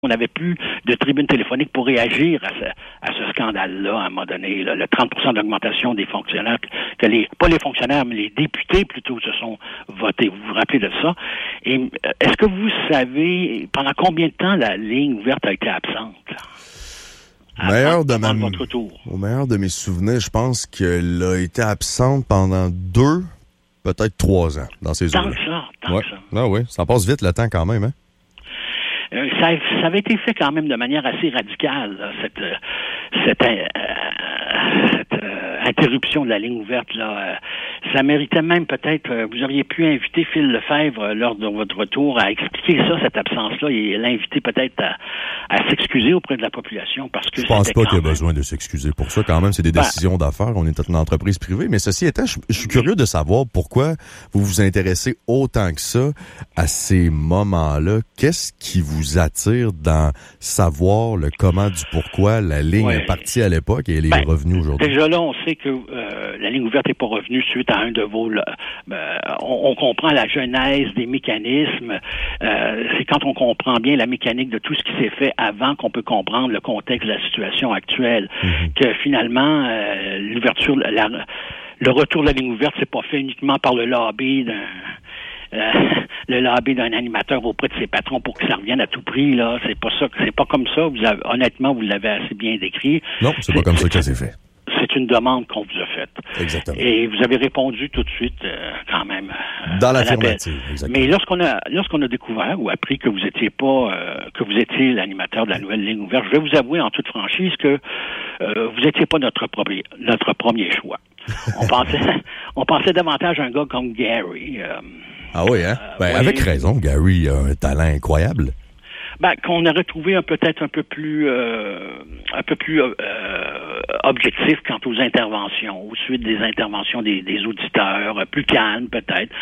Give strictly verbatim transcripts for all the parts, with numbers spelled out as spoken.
On n'avait plus de tribune téléphonique pour réagir à ce, à ce scandale-là, à un moment donné. Là, le trente pour cent d'augmentation des fonctionnaires, que les pas les fonctionnaires, mais les députés plutôt se sont votés. Vous vous rappelez de ça? Et euh, est-ce que vous savez pendant combien de temps la ligne ouverte a été absente? Au meilleur, de ma... votre tour. Au meilleur de mes souvenirs, je pense qu'elle a été absente pendant deux, peut-être trois ans dans ces Tant eaux-là. que ça, tant ouais. que ça. Ah oui, ça passe vite le temps quand même, hein? Euh, ça, ça avait été fait quand même de manière assez radicale, là, cette, euh, cette, euh, cette euh, interruption de la ligne ouverte. Là, euh, ça méritait même peut-être, euh, vous auriez pu inviter Phil Lefebvre euh, lors de votre retour à expliquer ça, cette absence-là, et l'inviter peut-être à, à s'excuser auprès de la population. Parce que je pense pas qu'il y a même... besoin de s'excuser pour ça. Quand même, c'est des ben, décisions d'affaires. On est une entreprise privée. Mais ceci étant, je, je suis curieux de savoir pourquoi vous vous intéressez autant que ça à ces moments-là. Qu'est-ce qui vous vous attire dans savoir le comment du pourquoi la ligne ouais. est partie à l'époque et elle est ben, revenue aujourd'hui? Déjà là, on sait que euh, la ligne ouverte n'est pas revenue suite à un de vos... Là, euh, on, on comprend la genèse des mécanismes. Euh, c'est quand on comprend bien la mécanique de tout ce qui s'est fait avant qu'on peut comprendre le contexte de la situation actuelle. Mm-hmm. Que finalement, euh, l'ouverture... La, le retour de la ligne ouverte, c'est pas fait uniquement par le lobby d'un... Euh, le lobby d'un animateur auprès de ses patrons pour que ça revienne à tout prix, là. C'est pas ça, c'est pas comme ça. Vous avez, honnêtement, vous l'avez assez bien décrit. Non, c'est, c'est pas comme c'est, ça que ça s'est fait. C'est une demande qu'on vous a faite. Exactement. Et vous avez répondu tout de suite, euh, quand même. Euh, Dans l'affirmative, exactement. Mais lorsqu'on a, lorsqu'on a découvert ou appris que vous étiez pas, euh, que vous étiez l'animateur de la nouvelle ligne ouverte, je vais vous avouer en toute franchise que euh, vous étiez pas notre premier, notre premier choix. On pensait, on pensait davantage à un gars comme Gary. Euh, Ah oui, hein? Ben, euh, avec oui. raison, Gary a un talent incroyable. Ben, qu'on aurait trouvé un, peut-être un peu plus euh, un peu plus euh, objectif quant aux interventions, aux suites des interventions des, des auditeurs, plus calme peut-être.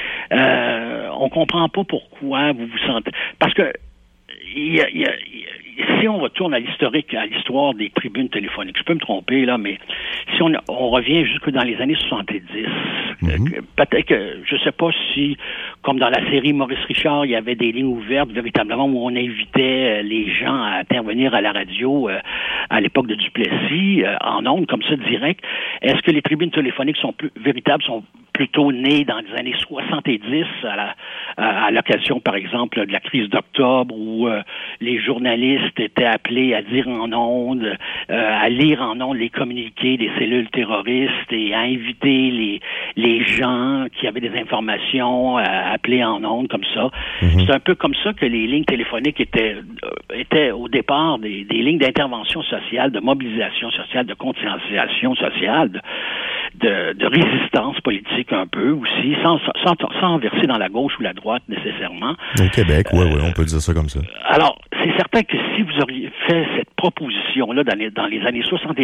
Euh, on comprend pas pourquoi vous vous sentez... Parce que il y a, il y a, si on retourne à l'historique, à l'histoire des tribunes téléphoniques, je peux me tromper, là, mais si on, on revient jusque dans les années soixante-dix, mm-hmm. euh, peut-être que, je sais pas si, comme dans la série Maurice Richard, il y avait des lignes ouvertes, véritablement, où on invitait les gens à intervenir à la radio euh, à l'époque de Duplessis, euh, en ondes, comme ça, direct. Est-ce que les tribunes téléphoniques sont plus véritables, sont plutôt nées dans les années soixante-dix, à, la, à, à l'occasion, par exemple, de la crise d'octobre, où euh, les journalistes étaient appelés à dire en ondes, euh, à lire en ondes les communiqués des cellules terroristes et à inviter les, les gens qui avaient des informations à appeler en ondes comme ça. Mm-hmm. C'est un peu comme ça que les lignes téléphoniques étaient, euh, étaient au départ des, des lignes d'intervention sociale, de mobilisation sociale, de conscientisation sociale, de, de, de résistance politique un peu aussi, sans, sans, sans verser dans la gauche ou la droite nécessairement. Au Québec, oui, euh, oui, on peut dire ça comme ça. Alors, c'est certain que si vous auriez fait cette proposition-là dans les, dans les années soixante-dix,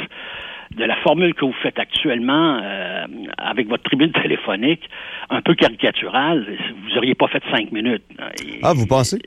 de la formule que vous faites actuellement euh, avec votre tribune téléphonique, un peu caricaturale, vous n'auriez pas fait cinq minutes. Ah, vous pensez?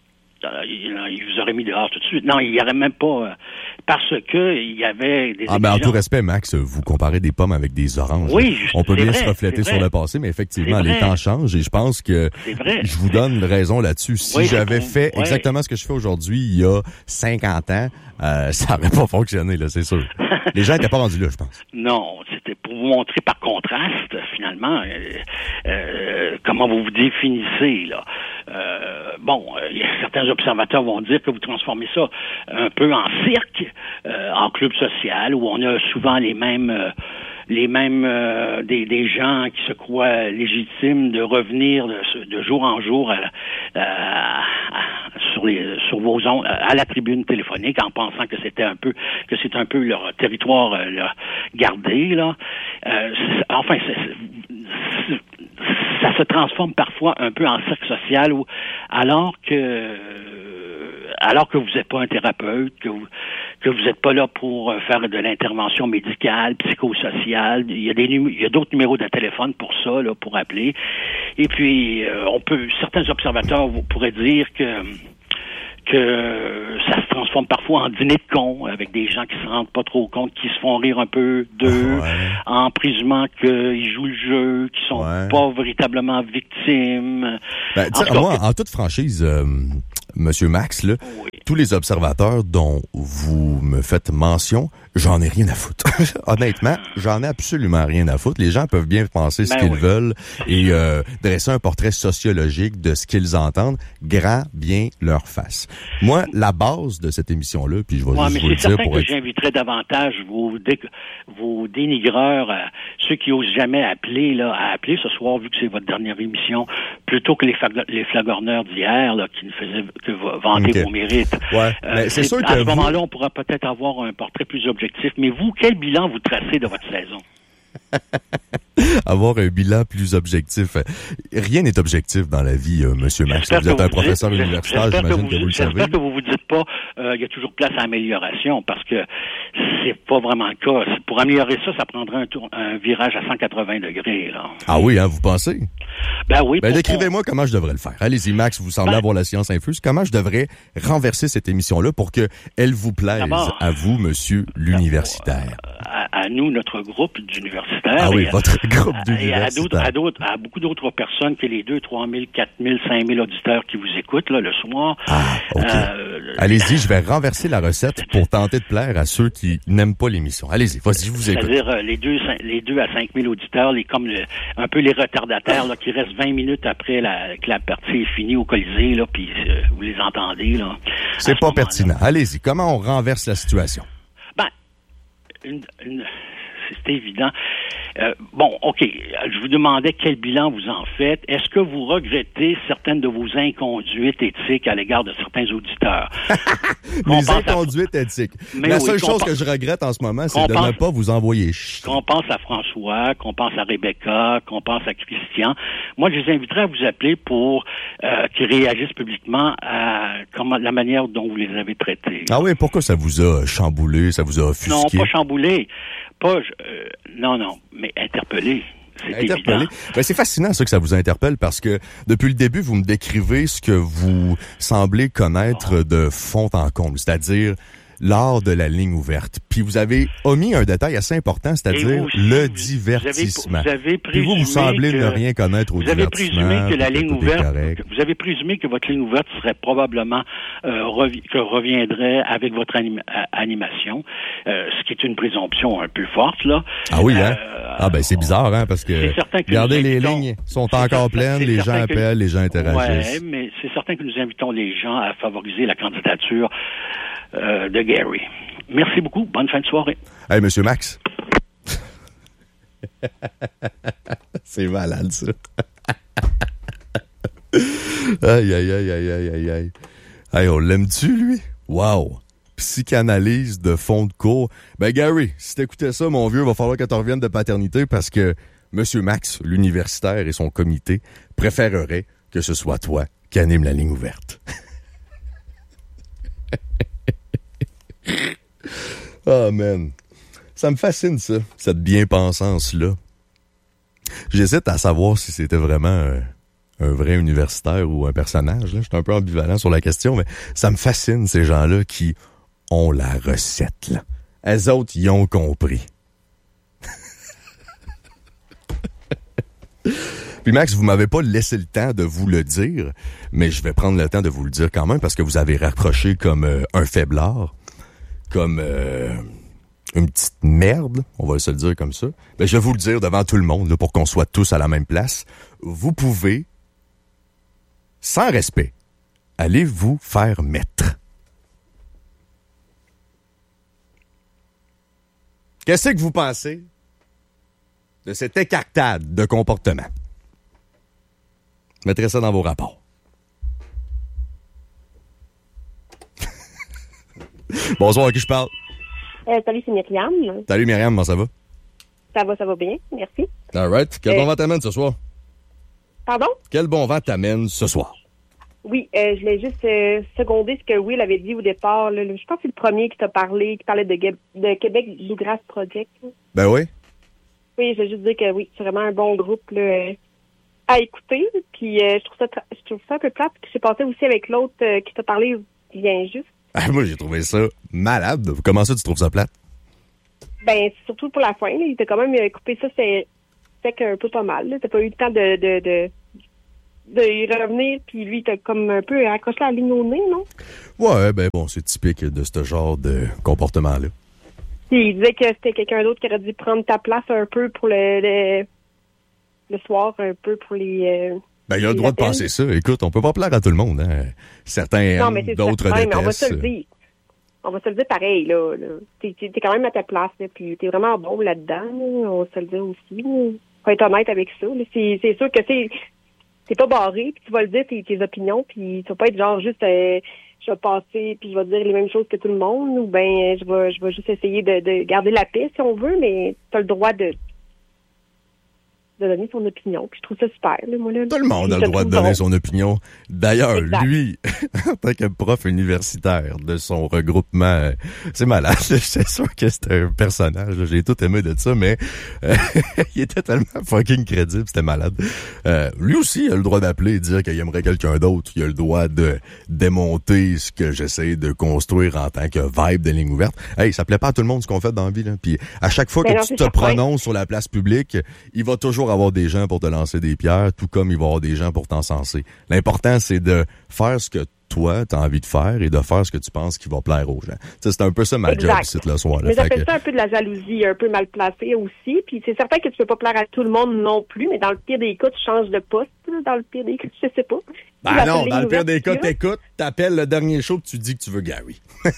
Il, il vous aurait mis dehors tout de suite. Non, il n'y aurait même pas... Euh, parce que il y avait des... Ah, ben en tout respect, Max, vous comparez des pommes avec des oranges. Oui, juste, on peut bien vrai, se refléter sur le passé, mais effectivement, les temps changent et je pense que je vous donne raison là-dessus. Si oui, j'avais fait oui. exactement ce que je fais aujourd'hui il y a cinquante ans, euh, ça n'aurait pas fonctionné, là, c'est sûr. Les gens n'étaient pas rendus là, je pense. Non, c'était pour vous montrer par contraste, finalement, euh, euh, comment vous vous définissez, là. Euh, bon, euh, certains observateurs vont dire que vous transformez ça un peu en cirque, euh, en club social, où on a souvent les mêmes... Euh, les mêmes euh, des, des gens qui se croient légitimes de revenir de, de jour en jour à, à, à, sur les sur vos ondes, à la tribune téléphonique en pensant que c'était un peu que c'est un peu leur territoire euh, leur gardé là. Euh, enfin, c'est, c'est, ça se transforme parfois un peu en cercle social où alors que alors que vous n'êtes pas un thérapeute, que vous que vous n'êtes pas là pour faire de l'intervention médicale, psychosociale. Il y a des il y a d'autres numéros de téléphone pour ça, là, pour appeler. Et puis, euh, on peut, certains observateurs pourraient dire que que ça se transforme parfois en dîner de cons avec des gens qui se rendent pas trop compte, qui se font rire un peu d'eux, ouais. en présumant qu'ils jouent le jeu, qui sont ouais. pas véritablement victimes. Ben, en, moi, que... en toute franchise, euh, Monsieur Max, là, Oui. tous les observateurs dont vous me faites mention, j'en ai rien à foutre. Honnêtement, j'en ai absolument rien à foutre. Les gens peuvent bien penser ce Ben qu'ils oui. veulent et euh, dresser un portrait sociologique de ce qu'ils entendent, grand bien leur face. Moi, la base de cette émission-là, puis je vais Ouais, juste mais vous le c'est dire certain pour que être... j'inviterais davantage vos, dé- vos dénigreurs, euh, ceux qui osent jamais appeler, là, à appeler ce soir, vu que c'est votre dernière émission, plutôt que les, flag- les flagorneurs d'hier, là, qui ne faisaient que v- vanter Okay. vos mérites. Ouais, Euh, mais c'est sûr que à ce vous- moment-là, on pourra peut-être avoir un portrait plus objectif. Mais vous, quel bilan vous tracez de votre saison? avoir un bilan plus objectif. Rien n'est objectif dans la vie, euh, Monsieur Max. J'espère Vous êtes que un vous professeur dites- universitaire, j'espère j'imagine que vous, vous le savez. J'espère que vous vous dites pas, euh, il y a toujours place à amélioration, parce que c'est pas vraiment le cas. Pour améliorer ça, ça prendrait un, tour, un virage à cent quatre-vingts degrés, là. Ah oui, hein, vous pensez? Ben oui. Ben, pour- décrivez-moi comment je devrais le faire. Allez-y, Max, vous semblez Ben- avoir la science infuse. Comment je devrais renverser cette émission-là pour que elle vous plaise D'abord, à vous, monsieur l'universitaire? À, à nous, notre groupe d'universitaires. Ah oui, et à- votre groupe Et à d'autres, d'universitaires. à d'autres, à beaucoup d'autres personnes que les deux, trois mille, quatre mille, cinq mille auditeurs qui vous écoutent, là, le soir. Ah, OK. Euh, Allez-y, je vais renverser la recette pour tenter de plaire à ceux qui n'aiment pas l'émission. Allez-y, vas-y, je vous écoute. C'est-à-dire euh, les deux, cin- les deux à cinq mille auditeurs, les comme le- un peu les retardataires là, qui restent vingt minutes après la, que la partie est finie au Colisée, là, puis euh, vous les entendez là. à C'est ce pas moment-là. pertinent. Allez-y, comment on renverse la situation? Ben, une, une, c'est évident. Euh, bon, OK. Je vous demandais quel bilan vous en faites. Est-ce que vous regrettez certaines de vos inconduites éthiques à l'égard de certains auditeurs? Qu'on Les pense à- inconduites éthiques. Mais La oui, seule qu'on chose pense- que je regrette en ce moment, c'est qu'on de ne pense- pas vous envoyer chier. Qu'on pense à François, qu'on pense à Rebecca, qu'on pense à Christian. Moi, je les inviterais à vous appeler pour euh, qu'ils réagissent publiquement à comment, la manière dont vous les avez traités. Ah oui, pourquoi ça vous a chamboulé, ça vous a offusqué? Non, pas chamboulé. Pas, euh, non, non, mais interpellé. C'est Interpellé. évident. Ben, c'est fascinant ça que ça vous interpelle parce que depuis le début, vous me décrivez ce que vous semblez connaître de fond en comble, c'est-à-dire l'art de la ligne ouverte. Puis vous avez omis un détail assez important, Et c'est-à-dire vous aussi, le vous- divertissement. Vous avez, vous avez Puis vous, vous présumé semblez que- ne rien connaître au Vous avez divertissement. présumé que la puis ligne tout est ouverte, correct. que- vous avez présumé que votre ligne ouverte serait probablement euh, revi- que reviendrait avec votre anima- a- animation, euh, ce qui est une présomption un peu forte là. Ah oui, hein? Euh, Ah ben c'est bizarre, hein, parce que c'est certain que regardez, nous les invitons- lignes sont c'est encore certain- pleines, c'est les gens certain que- appellent, les gens interagissent. Ouais, mais c'est certain que nous invitons les gens à favoriser la candidature euh, de Gary. Merci beaucoup. Bonne fin de soirée. Hey, Monsieur Max. C'est malade, ça. Aïe, aïe, aïe, aïe, aïe, aïe, aïe. Hey, on l'aime-tu, lui? Wow! Psychanalyse de fond de cours. Ben, Gary, si t'écoutais ça, mon vieux, va falloir que tu reviennes de paternité parce que Monsieur Max, l'universitaire et son comité préféreraient que ce soit toi qui anime la ligne ouverte. Oh, man. Ça me fascine, ça, cette bien-pensance-là. J'hésite à savoir si c'était vraiment un, un vrai universitaire ou un personnage. Là. Je suis un peu ambivalent sur la question, mais ça me fascine, ces gens-là qui ont la recette. Là. Elles autres, y ont compris. Puis Max, vous m'avez pas laissé le temps de vous le dire, mais je vais prendre le temps de vous le dire quand même parce que vous avez rapproché comme euh, un faiblard, comme euh, une petite merde, on va se le dire comme ça. Ben, je vais vous le dire devant tout le monde là, pour qu'on soit tous à la même place. Vous pouvez, sans respect, aller vous faire mettre. Qu'est-ce que vous pensez de cette écartade de comportement? Mettrez ça dans vos rapports. Bonsoir, à qui je parle? Euh, salut, c'est Myriam. Salut Myriam, comment ça va? Ça va, ça va bien, merci. All right. Quel Euh, bon vent t'amène ce soir? Pardon? Quel bon vent t'amène ce soir? Oui, euh, je voulais juste euh, seconder ce que Will avait dit au départ. Là. Je pense que c'est le premier qui t'a parlé, qui parlait de, Ge- de Québec Bluegrass Project. Là. Ben oui. Oui, je veux juste dire que oui, c'est vraiment un bon groupe là, euh, à écouter. Puis euh, je trouve ça tra- je trouve ça un peu plate. Puis j'ai passé aussi avec l'autre euh, qui t'a parlé bien juste. Ah, moi, j'ai trouvé ça malade. Comment ça, tu trouves ça plate? Ben, c'est surtout pour la fin. Là, il t'a quand même euh, coupé ça, c'est fait qu'un peu pas mal. Là. T'as pas eu le temps de, de, de, de y revenir, puis lui, t'as comme un peu accroché la ligne au nez, non? Ouais, ben bon, c'est typique de ce genre de comportement-là. Puis il disait que c'était quelqu'un d'autre qui aurait dû prendre ta place un peu pour le, le, le soir, un peu pour les... Euh, ben, il a le droit appels. de penser ça. Écoute, on peut pas plaire à tout le monde, hein. Certains non, aiment, d'autres détestent. Mais on va se le dire. On va se le dire pareil, là. là. T'es, t'es quand même à ta place, là, puis t'es vraiment bon là-dedans, là. On va se le dire aussi. Là. Faut être honnête avec ça. Là. C'est, c'est sûr que c'est... T'es pas barré, puis tu vas le dire tes, tes opinions, puis tu vas pas être genre juste euh, je vais passer puis je vais dire les mêmes choses que tout le monde, ou ben je vais je vais juste essayer de, de garder la paix si on veut, mais t'as le droit de de donner son opinion. Puis je trouve ça super. Là, moi, là, tout le monde a le droit de donner bon. son opinion. D'ailleurs, exact. Lui, en tant que prof universitaire de son regroupement, c'est malade. C'est sûr que c'était un personnage. J'ai tout aimé de ça, mais euh, il était tellement fucking crédible, c'était malade. Euh, lui aussi, il a le droit d'appeler et dire qu'il aimerait quelqu'un d'autre. Il a le droit de démonter ce que j'essaie de construire en tant que vibe de ligne ouverte. Hey, ça plaît pas à tout le monde ce qu'on fait dans la vie, là. Puis à chaque fois mais que non, tu te prononces sur la place publique, il va toujours avoir des gens pour te lancer des pierres, tout comme il va y avoir des gens pour t'encenser. L'important, c'est de faire ce que toi, tu as envie de faire et de faire ce que tu penses qui va plaire aux gens. T'sais, c'est un peu ça ma exact. job ici le soir. Là. Mais j'appelle que... ça un peu de la jalousie, un peu mal placée aussi. Puis c'est certain que tu peux pas plaire à tout le monde non plus, mais dans le pire des cas, tu changes de poste. Dans le pire des cas, je sais pas. Ben non, dans le pire des cas, t'écoutes, t'appelles le dernier show que tu dis que tu veux Gary.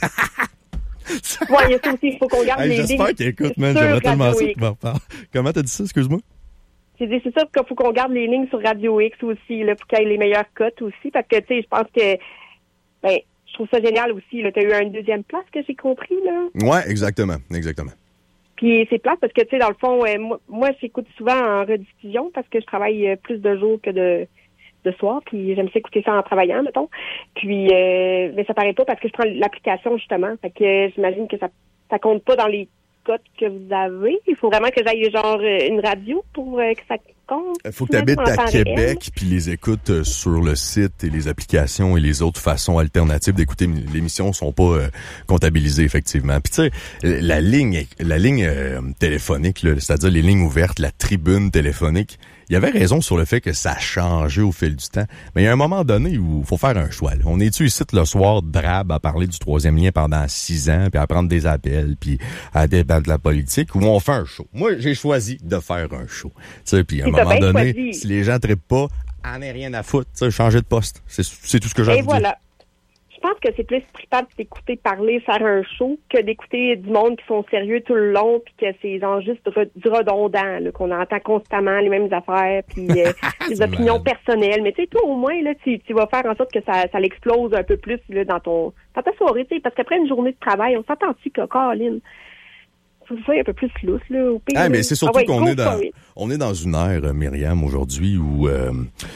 Ouais, il y a ça aussi, il faut qu'on garde hey, les lignes. J'espère qu'il écoute, man. J'aimerais tellement ça qu'il m'en reparle. Comment t'as dit ça, excuse-moi? J'ai dit, c'est ça qu'il faut qu'on garde les lignes sur Radio X aussi, là, pour qu'il y ait les meilleures cotes aussi, parce que, tu sais, je pense que, ben, je trouve ça génial aussi, là. T'as eu une deuxième place, que j'ai compris, là. Ouais, exactement, exactement. Puis c'est plate parce que, tu sais, dans le fond, euh, moi, moi, j'écoute souvent en rediffusion parce que je travaille euh, plus de jours que de, de soir, puis j'aime ça écouter ça en travaillant, mettons. Puis, euh, mais ça paraît pas parce que je prends l'application, justement. Fait que euh, j'imagine que ça, ça compte pas dans les cotes que vous avez. Il faut vraiment que j'aille genre une radio pour euh, que ça compte. Il faut que tu habites à Québec puis les écoutes euh, sur le site et les applications et les autres façons alternatives d'écouter l'émission sont pas euh, comptabilisées effectivement. Puis tu sais, la ligne la ligne euh, téléphonique, là, c'est-à-dire les lignes ouvertes, la tribune téléphonique, il y avait raison sur le fait que ça a changé au fil du temps. Mais il y a un moment donné où il faut faire un choix. Là. On est-tu ici le soir drabe à parler du troisième lien pendant six ans, puis à prendre des appels, puis à débattre de la politique, ou on fait un show? Moi, j'ai choisi de faire un show. Tu sais, puis à un moment donné, choisi. Si les gens trippent pas, en est rien à foutre. Tu sais, changer de poste. C'est, c'est tout ce que j'ai à vous voilà. dire. Je pense que c'est plus trippable d'écouter parler, faire un show, que d'écouter du monde qui sont sérieux tout le long, puis que c'est genre juste du redondant, là, qu'on entend constamment les mêmes affaires, puis euh, des opinions malade. personnelles. Mais tu sais, toi, au moins, là, tu, tu vas faire en sorte que ça, ça l'explose un peu plus là, dans ton dans ta soirée, tu sais, parce qu'après une journée de travail, on s'entend-tu que Caroline, faut que ça soit un peu plus lousse, là, au pire. Ah, mais c'est surtout ah ouais, qu'on est dans, on est dans une ère, Myriam, aujourd'hui, où euh,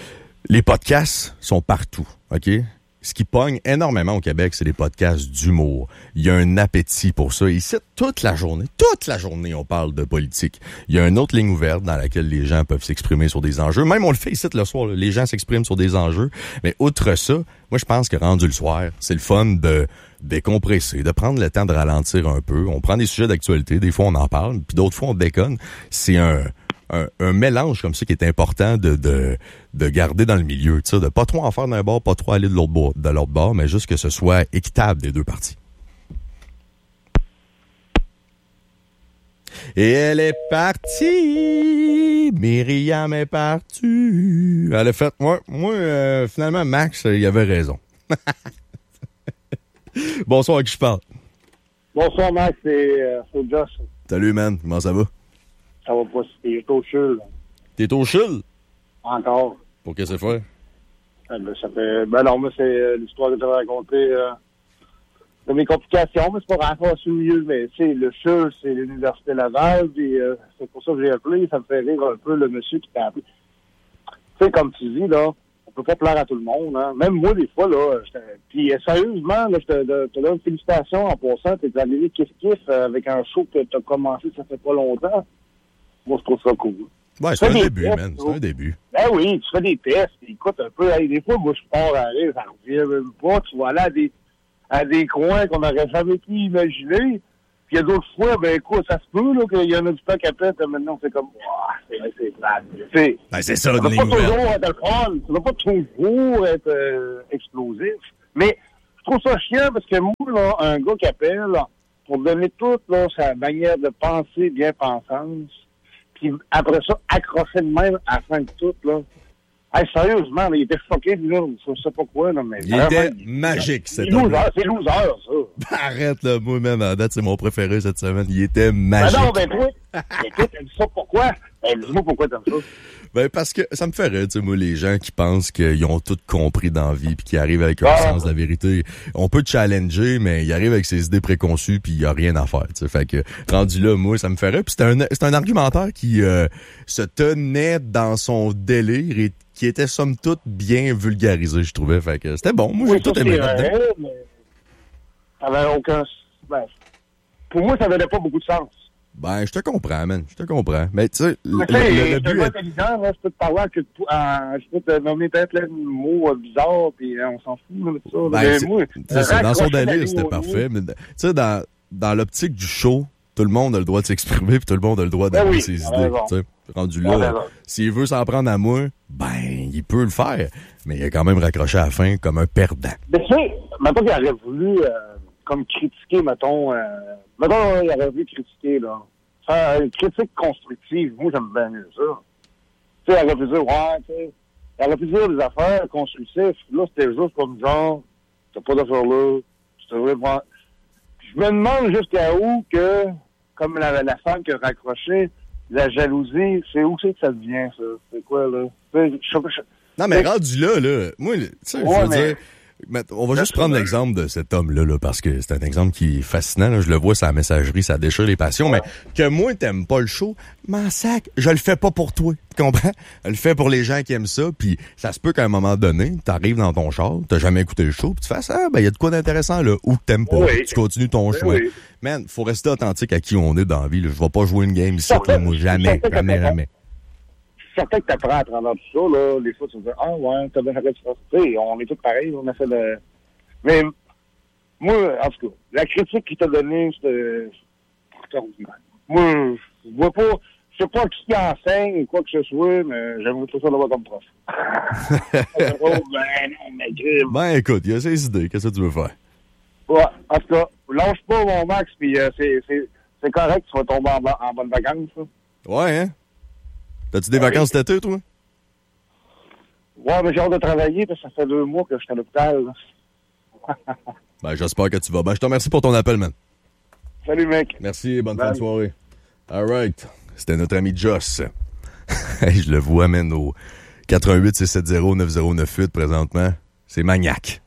les podcasts sont partout, OK? Ce qui pogne énormément au Québec, c'est les podcasts d'humour. Il y a un appétit pour ça. Ici, toute la journée, toute la journée, on parle de politique. Il y a une autre ligne ouverte dans laquelle les gens peuvent s'exprimer sur des enjeux. Même on le fait ici le soir, là, les gens s'expriment sur des enjeux. Mais outre ça, moi je pense que rendu le soir, c'est le fun de décompresser, de prendre le temps de ralentir un peu. On prend des sujets d'actualité, des fois on en parle, puis d'autres fois on déconne. C'est un... Un, un mélange comme ça qui est important de de, de garder dans le milieu, tu sais, de pas trop en faire d'un bord, pas trop aller de l'autre bord, de l'autre bord, mais juste que ce soit équitable des deux parties. Et elle est partie, Myriam est partie. Elle a fait, moi, moi, euh, finalement, Max, il avait raison. Bonsoir, à qui je parle? Bonsoir, Max, c'est, euh, c'est Josh. Salut, man, comment ça va? Ça va pas, c'est au chul. T'es au chul? Encore. Pour qu'est-ce que c'est fait? Eh ben, ça fait... Ben non, moi, c'est euh, l'histoire que j'avais racontée euh, de mes complications, mais c'est pas vraiment sur le milieu, mais tu sais, le chul, c'est l'Université Laval, puis euh, c'est pour ça que j'ai appelé, ça me fait rire un peu le monsieur qui t'a appelé. Tu sais, comme tu dis, là, on peut pas plaire à tout le monde, hein. Même moi, des fois, là, puis euh, sérieusement, là, je te, te donne félicitations en passant, t'es allé kiff-kiff euh, avec un show que t'as commencé, ça fait pas longtemps. Moi, je trouve ça cool. Ouais, c'est un début, tests, man. C'est un début. Ben oui, tu fais des tests. Écoute un peu. Hey, des fois, moi, je pars à rire, ça revient même pas. Tu vas aller à des, à des coins qu'on n'aurait jamais pu imaginer. Puis il y a d'autres fois, ben écoute, ça se peut là, qu'il y en a du temps qui appelle, maintenant on fait comme ah, c'est vrai, c'est plate. C'est, ben, c'est ça, ça de ne va pas nouvelles. toujours être le fun, ça ne va pas toujours être euh, explosif. Mais je trouve ça chiant parce que moi, là, un gars qui appelle là, pour donner toute là, sa manière de penser bien pensance, puis après ça, accrocher de même à la fin de tout, là. Hey, sérieusement, là, il était fucké, là, je sais pas quoi, là, mais... Il était magique, c'est cet homme. C'est loser, ça. Arrête, là, moi, même, à date, c'est mon préféré cette semaine. Il était magique. Ben non, ben toi, ben toi, t'as dit ça pourquoi? Ben dis-moi pourquoi t'aimes ça. Ben, parce que ça me fait rire, tu sais, moi, les gens qui pensent qu'ils ont tout compris dans la vie puis qui arrivent avec leur ah. sens de la vérité. On peut te challenger, mais il arrive avec ses idées préconçues puis il y a rien à faire, tu sais. Fait que, rendu là, moi, ça me fait rire. Puis c'était un, c'était un argumentaire qui euh, se tenait dans son délire et qui était, somme toute, bien vulgarisé, je trouvais. Fait que c'était bon. Moi, oui, j'ai tout aimé là-dedans. Vrai, mais ça n'avait aucun... Ben, pour moi, ça n'avait pas beaucoup de sens. Ben, je te comprends, man. Je te comprends. Mais, tu sais, le, le, le, le but... but... Est... intelligent, là, je peux te parler que euh, je peux te nommer peut-être plein de mots euh, bizarres, puis euh, on s'en fout, là, de ça. Ben, mais c'est, moi, c'est ça, dans son délire, c'était au parfait. Mais, tu sais, dans, dans l'optique du show, tout le monde a le droit de s'exprimer, puis tout le monde a le droit d'avoir ben oui, ses idées. Tu sais, rendu là, là s'il veut s'en prendre à moi, ben, il peut le faire. Mais il a quand même raccroché à la fin comme un perdant. Mais tu sais, maintenant qu'il aurait voulu, euh, comme critiquer, mettons, euh, mettons, il aurait voulu critiquer, là. Faire une critique constructive, moi, j'aime bien mieux ça. Tu sais, il aurait pu dire, ouais, tu sais, il aurait pu dire des affaires constructives. Là, c'était juste comme genre, t'as pas d'affaires là, tu devrais prendre. Je me demande jusqu'à où que, comme la, la femme qui a raccroché, la jalousie, c'est où c'est que ça devient, ça? C'est quoi, là? Je, je, je, non, mais rendu là, là, moi, tu sais, ouais, je veux mais... dire, on va juste prendre l'exemple de cet homme-là, là, parce que c'est un exemple qui est fascinant. Là. Je le vois sur la messagerie, ça déchire les passions. Mais que moi, t'aimes pas le show, m'en sac, je le fais pas pour toi. Tu comprends? Je le fais pour les gens qui aiment ça. Puis ça se peut qu'à un moment donné, t'arrives dans ton char, t'as jamais écouté le show, puis tu fais ah, ben il y a de quoi d'intéressant là, ou que t'aimes pas. Oui. Tu continues ton choix. Oui. Man, faut rester authentique à qui on est dans la vie. Là. Je vais pas jouer une game ici, là, moi, jamais, jamais, jamais. Certain que t'apprends à travers tout ça, là, des fois, tu te dis, ah, ouais, t'as bien fait de faire ça. Tu sais, on est tous pareils, on a fait de... Mais, moi, en tout cas, la critique qu'il t'a donnée, c'était... Moi, je vois pas... Je sais pas qui enseigne ou quoi que ce soit, mais j'aimerais tout ça l'avoir comme prof. oh, ben, non, mais grim. Ben, écoute, il y a ses idées. Qu'est-ce que tu veux faire? Ouais, en tout cas, lâche pas, mon Max, puis euh, c'est, c'est, c'est correct, tu vas tomber en, en bonne vacances, ça. Ouais, hein? T'as-tu des ouais. vacances cet été, toi? Ouais, mais j'ai hâte de travailler, parce que ça fait deux mois que je suis à l'hôpital. Ben, j'espère que tu vas. Ben, je te remercie pour ton appel, man. Salut, mec. Merci, bonne fin de soirée. All right. C'était notre ami Joss. Hey, je le vois, man, au quatre un huit six sept zéro neuf zéro neuf huit présentement. C'est maniaque.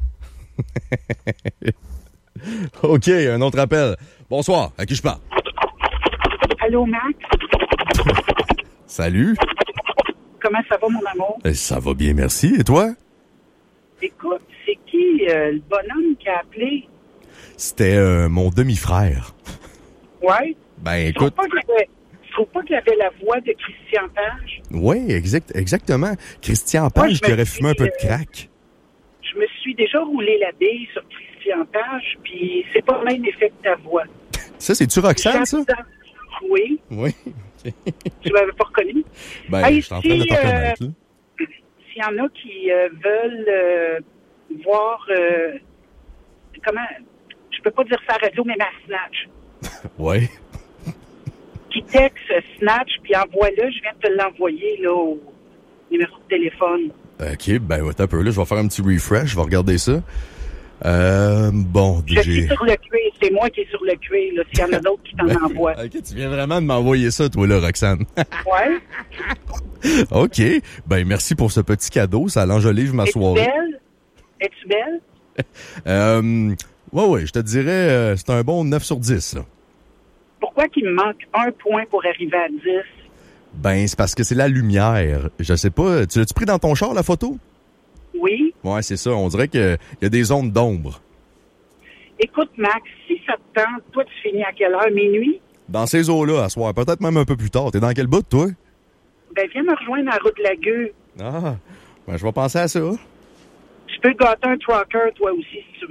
OK, un autre appel. Bonsoir, à qui je parle? Allô, Max? Salut. Comment ça va, mon amour? Ça va bien, merci. Et toi? Écoute, c'est qui euh, le bonhomme qui a appelé? C'était euh, mon demi-frère. Ouais? Ben, écoute... Je trouve pas qu'il avait la voix de Christian Page. Oui, exact, exactement. Christian Page ouais, qui aurait fumé un peu de crack. Euh, je me suis déjà roulé la bille sur Christian Page, puis c'est pas le même effet que ta voix. Ça, c'est-tu Roxane, ça? Oui. Oui. Tu m'avais pas reconnu? Ben, hey, je suis en train de te reconnaître. Euh, s'il y en a qui euh, veulent euh, voir... Euh, comment... Je peux pas dire ça à la radio, mais ma Snatch. Oui. Qui texte Snatch, puis envoie-le. Je viens de te l'envoyer, là, au numéro de téléphone. OK, ben, ouais, t'as un peu, là. Je vais faire un petit refresh. Je vais regarder ça. Euh, bon, je suis sur le cuir. C'est moi qui est sur le cuir, là. S'il y en a d'autres qui t'en ben, envoient. OK, tu viens vraiment de m'envoyer ça, toi, là, Roxane. Ouais. OK. Ben, merci pour ce petit cadeau. Ça l'enjolive ma Es-tu soirée. belle? Es-tu belle? euh, ouais, ouais, je te dirais, euh, c'est un bon neuf sur dix, là. Pourquoi qu'il me manque un point pour arriver à dix? Ben, c'est parce que c'est la lumière. Je sais pas. Tu l'as-tu pris dans ton char, la photo? Oui. Ouais, c'est ça. On dirait qu'il y a des zones d'ombre. Écoute, Max, si ça te tente, toi, tu finis à quelle heure? Minuit? Dans ces eaux-là, à soir. Peut-être même un peu plus tard. T'es dans quel bout, toi? Ben, viens me rejoindre à la route de la Gueux. Ah, ben, je vais penser à ça. Tu peux gâter un trucker, toi aussi, si tu veux.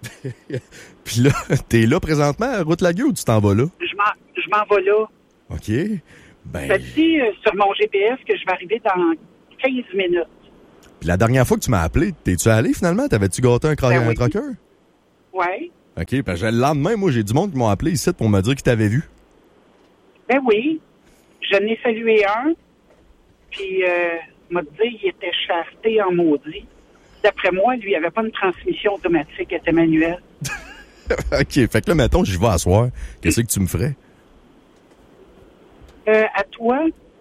Puis là, t'es là présentement à Route-Lagueux ou tu t'en vas là? Je m'en, je m'en vais là. OK. Ben... Ça dit euh, sur mon G P S que je vais arriver dans quinze minutes. Puis la dernière fois que tu m'as appelé, t'es-tu allé finalement? T'avais-tu gâté un, cro- Ben un oui. croqueur? Oui. OK, parce que le lendemain, moi, j'ai du monde qui m'ont appelé ici pour me dire qu'ils t'avaient vu. Ben oui. Je n'ai salué un, puis euh, m'a dit qu'il était shafté en maudit. D'après moi, lui, il avait pas une transmission automatique, il était manuel. OK, fait que là, mettons, j'y vais à soir. Qu'est-ce que tu me ferais? Euh, à toi,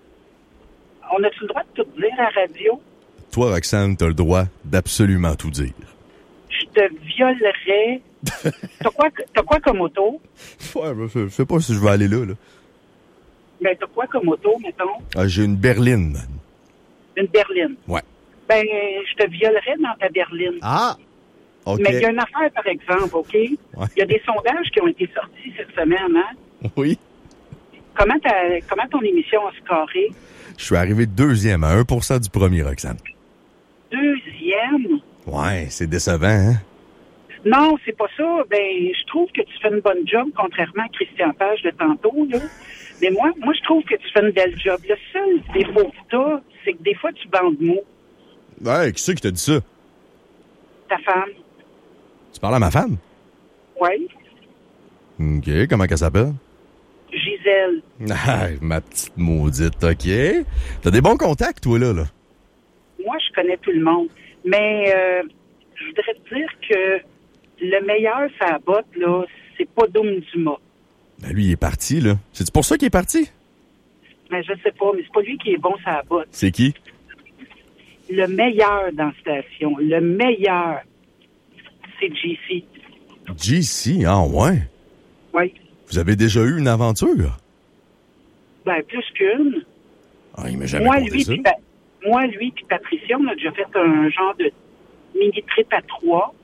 on a-tu le droit de tout dire à la radio? Toi, Roxane, t'as le droit d'absolument tout dire. Je te violerais. T'as quoi, t'as quoi comme auto? Ouais, ben, je sais pas si je vais aller là, là. Ben, t'as quoi comme auto, mettons? Ah, j'ai une berline, man. Une berline. Ouais. Ben, je te violerais dans ta berline. Ah! OK. Mais il y a une affaire, par exemple, OK? Il Ouais. y a des sondages qui ont été sortis cette semaine, hein? Oui. Comment, ta, comment ton émission a scoré? Je suis arrivé deuxième à un pour cent du premier, Roxane. Deuxième? Ouais, c'est décevant, hein? Non, c'est pas ça. Ben, je trouve que tu fais une bonne job, contrairement à Christian Page de tantôt, là. Mais moi, moi, je trouve que tu fais une belle job. Le seul défaut que t'as, c'est que des fois, tu bandes mou. Ouais, qui c'est qui t'a dit ça? Ta femme. Tu parles à ma femme? Oui. OK, comment qu'elle s'appelle? Gisèle. Ah, ma petite maudite, OK. T'as des bons contacts, toi, là, là. Moi, je connais tout le monde. Mais euh, je voudrais te dire que le meilleur, ça botte, là, c'est pas Doom Dumas. Ben, lui, il est parti, là. C'est pour ça qu'il est parti? Mais je sais pas, mais c'est pas lui qui est bon, ça botte. C'est qui? Le meilleur dans la station, le meilleur, c'est J C. J C, ah ouais. Oui. Vous avez déjà eu une aventure? Ben, plus qu'une. Ah, il m'a jamais Moi, conté lui, ça. puis Pa- moi, lui, puis Patricia, on a déjà fait un genre de mini-trip à trois.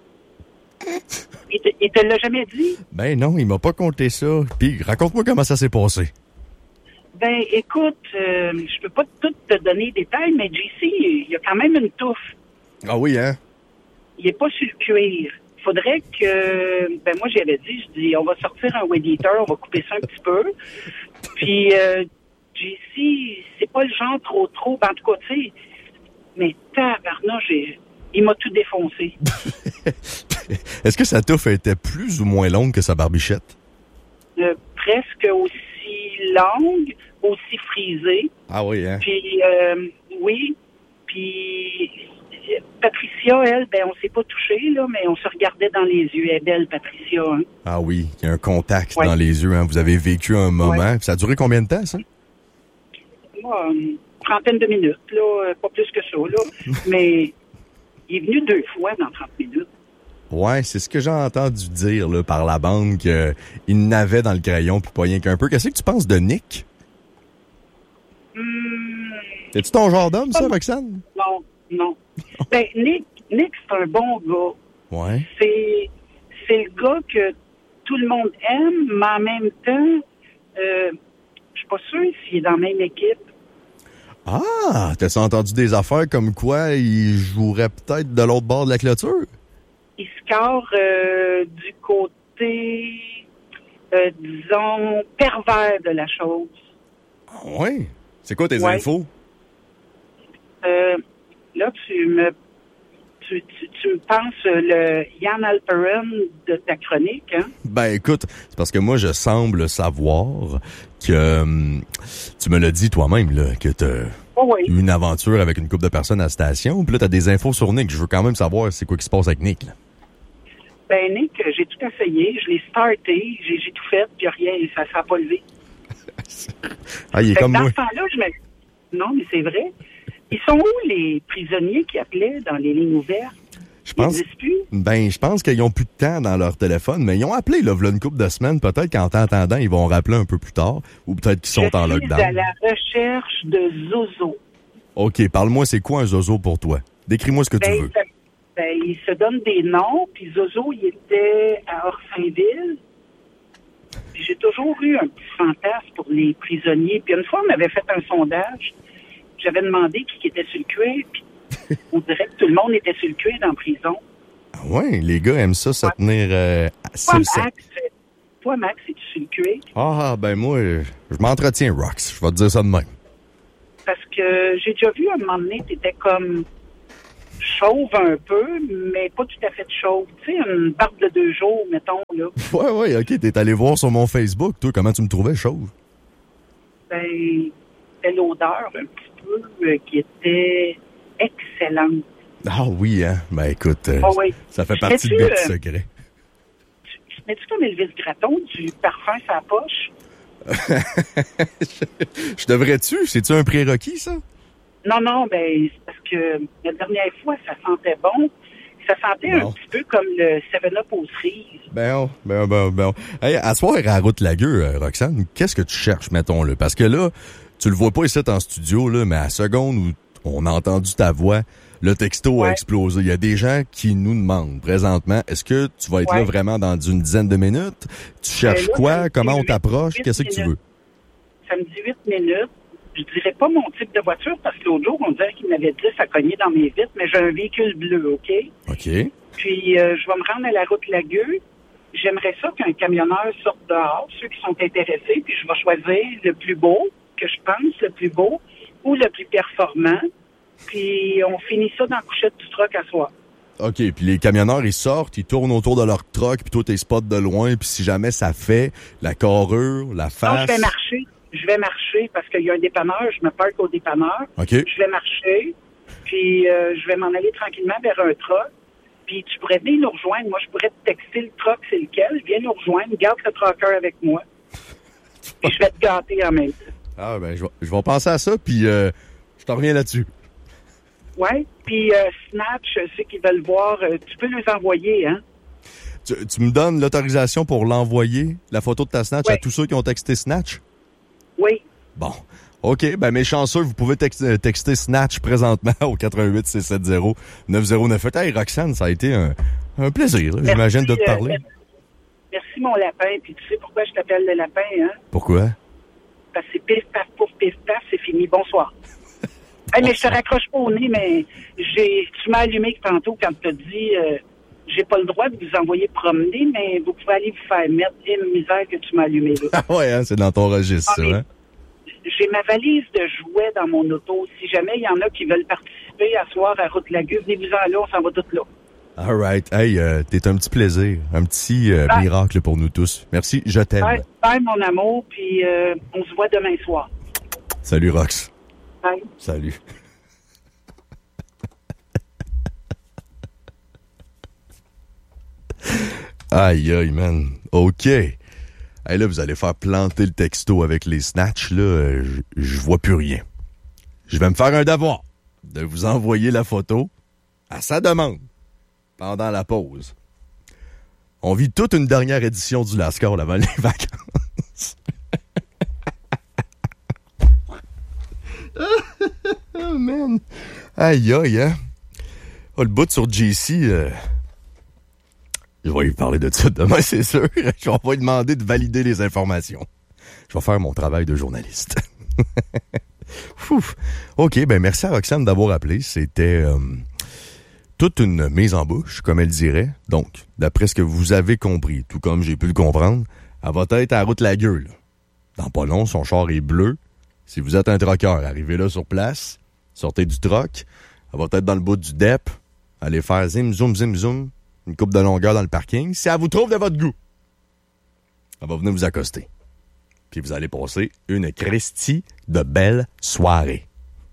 Il te, il te l'a jamais dit? Ben non, il m'a pas conté ça. Puis, raconte-moi comment ça s'est passé. Ben, écoute, euh, je peux pas tout te donner les détails, mais J C, il a quand même une touffe. Ah oui, hein? Il est pas sur le cuir. Faudrait que, ben moi, j'avais dit, je dis, on va sortir un weed eater, on va couper ça un petit peu. Puis, euh, J C, c'est pas le genre trop, trop, ben, en tout cas, tu sais, mais tabarnouche, j'ai, il m'a tout défoncé. Est-ce que sa touffe était plus ou moins longue que sa barbichette? Euh, presque aussi longue, aussi frisée. Ah oui, hein? Puis, euh, oui, puis Patricia, elle, ben, on s'est pas touché, là, mais on se regardait dans les yeux. Elle est belle, Patricia, hein? Ah oui, il y a un contact Ouais. dans les yeux, hein? Vous avez vécu un moment. Ouais. Puis ça a duré combien de temps, ça? Moi, une trentaine de minutes, là, euh, pas plus que ça, là. Mais il est venu deux fois dans trente minutes. Ouais, c'est ce que j'ai entendu dire là, par la bande qu'il n'avait dans le crayon puis pas rien qu'un peu. Qu'est-ce que tu penses de Nick? Hum, Es-tu ton genre d'homme, ça, Roxane? non, non. Ben, Nick, Nick, c'est un bon gars. Ouais. C'est, c'est le gars que tout le monde aime, mais en même temps, euh, je suis pas sûre s'il est dans la même équipe. Ah, t'as-tu entendu des affaires comme quoi il jouerait peut-être de l'autre bord de la clôture? Il score euh, du côté, euh, disons, pervers de la chose. Ah ouais? C'est quoi tes Ouais. infos? Euh, là, tu me tu, tu, tu me penses euh, le Yann Alperin de ta chronique, hein? Ben écoute, c'est parce que moi je semble savoir que hum, tu me l'as dit toi-même là, que t'as Oh oui. eu une aventure avec une couple de personnes à la station, puis là t'as des infos sur Nick. Je veux quand même savoir c'est quoi qui se passe avec Nick. Là. Ben, Nick, j'ai tout essayé, je l'ai starté, j'ai, j'ai tout fait, puis rien, ça ne s'est pas levé. Ah, il est Fait que comme dans moi. ce temps-là, je me... Non, mais c'est vrai. Ils sont où les prisonniers qui appelaient dans les lignes ouvertes? Je Ils pense, n'existent plus? ben, je pense qu'ils ont plus de temps dans leur téléphone, mais ils ont appelé là, v'là une couple de semaines. Peut-être qu'en t'entendant, ils vont rappeler un peu plus tard, ou peut-être qu'ils sont je en suis lockdown. à la recherche de Zozo. OK, parle-moi, c'est quoi un zozo pour toi? Décris-moi ce que tu Ben, veux. ça- ben, ils se donnent des noms, puis Zozo, il était à Orsainville. Puis j'ai toujours eu un petit fantasme pour les prisonniers. Puis une fois, on m'avait fait un sondage. J'avais demandé qui qui était sur le cuir, puis on dirait que tout le monde était sur le cuir dans la prison. Ouais, les gars aiment ça, se Ouais. tenir euh, sur Toi, le set. Max, toi, Max, es-tu sur le cuir? Ah, ben moi, euh, je m'entretiens, Rox. Je vais te dire ça de même. Parce que j'ai déjà vu à un moment donné, t'étais comme chauve un peu, mais pas tout à fait chauve. Tu sais, une barbe de deux jours, mettons, là. Ouais, ouais, OK. T'es allé voir sur mon Facebook, toi, comment tu me trouvais chauve? Ben, c'était l'odeur un petit peu euh, qui était excellente. Ah oui, hein? Ben écoute, euh, Ah oui. ça fait partie de Mets-tu, mes petits euh, secrets. Tu mets-tu comme Elvis Gratton du parfum sur la poche? Je devrais-tu? C'est-tu un prérequis, ça? Non, non, ben, c'est parce que la dernière fois, ça sentait bon. Ça sentait Bon. un petit peu comme le seven up aux cerises. Ben, oh, ben, ben, ben. Hey, à soir, à la route Lagueux, euh, Roxane, qu'est-ce que tu cherches, mettons-le? Parce que là, tu le vois pas ici en studio, là, mais à la seconde où on a entendu ta voix, le texto Ouais. a explosé. Il y a des gens qui nous demandent présentement, est-ce que tu vas être là Ouais. vraiment dans une dizaine de minutes? Tu cherches Ben là, ça quoi? me Comment dit on huit- t'approche? huit Qu'est-ce que tu veux? minutes. Ça me dit huit minutes. Je dirais pas mon type de voiture parce que l'autre jour, on dirait qu'il m'avait dit ça cognait dans mes vitres, mais j'ai un véhicule bleu, OK? OK. Puis, euh, je vais me rendre à la route Lagueux. J'aimerais ça qu'un camionneur sorte dehors, ceux qui sont intéressés, puis je vais choisir le plus beau, que je pense, le plus beau, ou le plus performant. Puis, on finit ça dans la couchette du truck à soir. OK, puis les camionneurs, ils sortent, ils tournent autour de leur truck, puis toi, t'es spots de loin, puis si jamais ça fait la carrure, la Non, face... je vais marcher. Je vais marcher parce qu'il y a un dépanneur. Je me parque au dépanneur. OK. Je vais marcher. Puis, euh, je vais m'en aller tranquillement vers un truck. Puis, tu pourrais venir nous rejoindre. Moi, je pourrais te texter le truck, c'est lequel. Viens nous rejoindre. Garde le trucker avec moi. Puis, je vais te gâter en même temps. Ah, ben, je vais, je vais penser à ça, puis euh, je t'en reviens là-dessus. Ouais. Puis, euh, Snatch, ceux qui veulent voir, euh, tu peux les envoyer, hein? Tu, tu me donnes l'autorisation pour l'envoyer, la photo de ta Snatch, Ouais. à tous ceux qui ont texté Snatch? Oui. Bon. OK, ben mes chanceux, vous pouvez tex- texter Snatch présentement au quatre un huit six sept zéro neuf zéro neuf huit. Hey, Roxane, ça a été un, un plaisir, là, j'imagine, de te euh, parler. Merci, mon lapin. Puis, tu sais pourquoi je t'appelle le lapin, hein? Pourquoi? Parce que c'est pif, paf, pouf, pif, paf, c'est fini. Bonsoir. Hey, mais je te raccroche pas au nez, mais j'ai, tu m'as allumé que tantôt quand tu as dit euh, j'ai pas le droit de vous envoyer promener, mais vous pouvez aller vous faire mettre une misère que tu m'as allumé là. Ah ouais, hein, c'est dans ton registre, Ah, ça, mais- hein? J'ai ma valise de jouets dans mon auto. Si jamais il y en a qui veulent participer à soir à Route Lagueux, venez-vous-en là, on s'en va toutes là. All right. Hey, euh, t'es un petit plaisir, un petit euh, Bye. miracle pour nous tous. Merci, je t'aime. Bye, bye, mon amour, puis euh, on se voit demain soir. Salut, Rox. Bye. Salut. Aïe, aïe, man. OK. Hey, là, vous allez faire planter le texto avec les snatchs, là. euh, Je je vois plus rien. Je vais me faire un devoir de vous envoyer la photo à sa demande pendant la pause. On vit toute une dernière édition du Lascar avant les vacances. Oh, man. Aïe, aïe, hein. Oh, le bout sur J C, euh, je vais lui parler de ça demain, c'est sûr. Je vais lui demander de valider les informations. Je vais faire mon travail de journaliste. Ouf. OK, ben merci à Roxane d'avoir appelé. C'était euh, toute une mise en bouche, comme elle dirait. Donc, d'après ce que vous avez compris, tout comme j'ai pu le comprendre, elle va être à la route Lagueux, là. Dans pas long, son char est bleu. Si vous êtes un troqueur, arrivez là sur place, sortez du troc, elle va être dans le bout du D E P, allez faire zim, zoom, zim, zoom, une coupe de longueur dans le parking. Si elle vous trouve de votre goût, elle va venir vous accoster. Puis vous allez passer une Christie de belle soirée.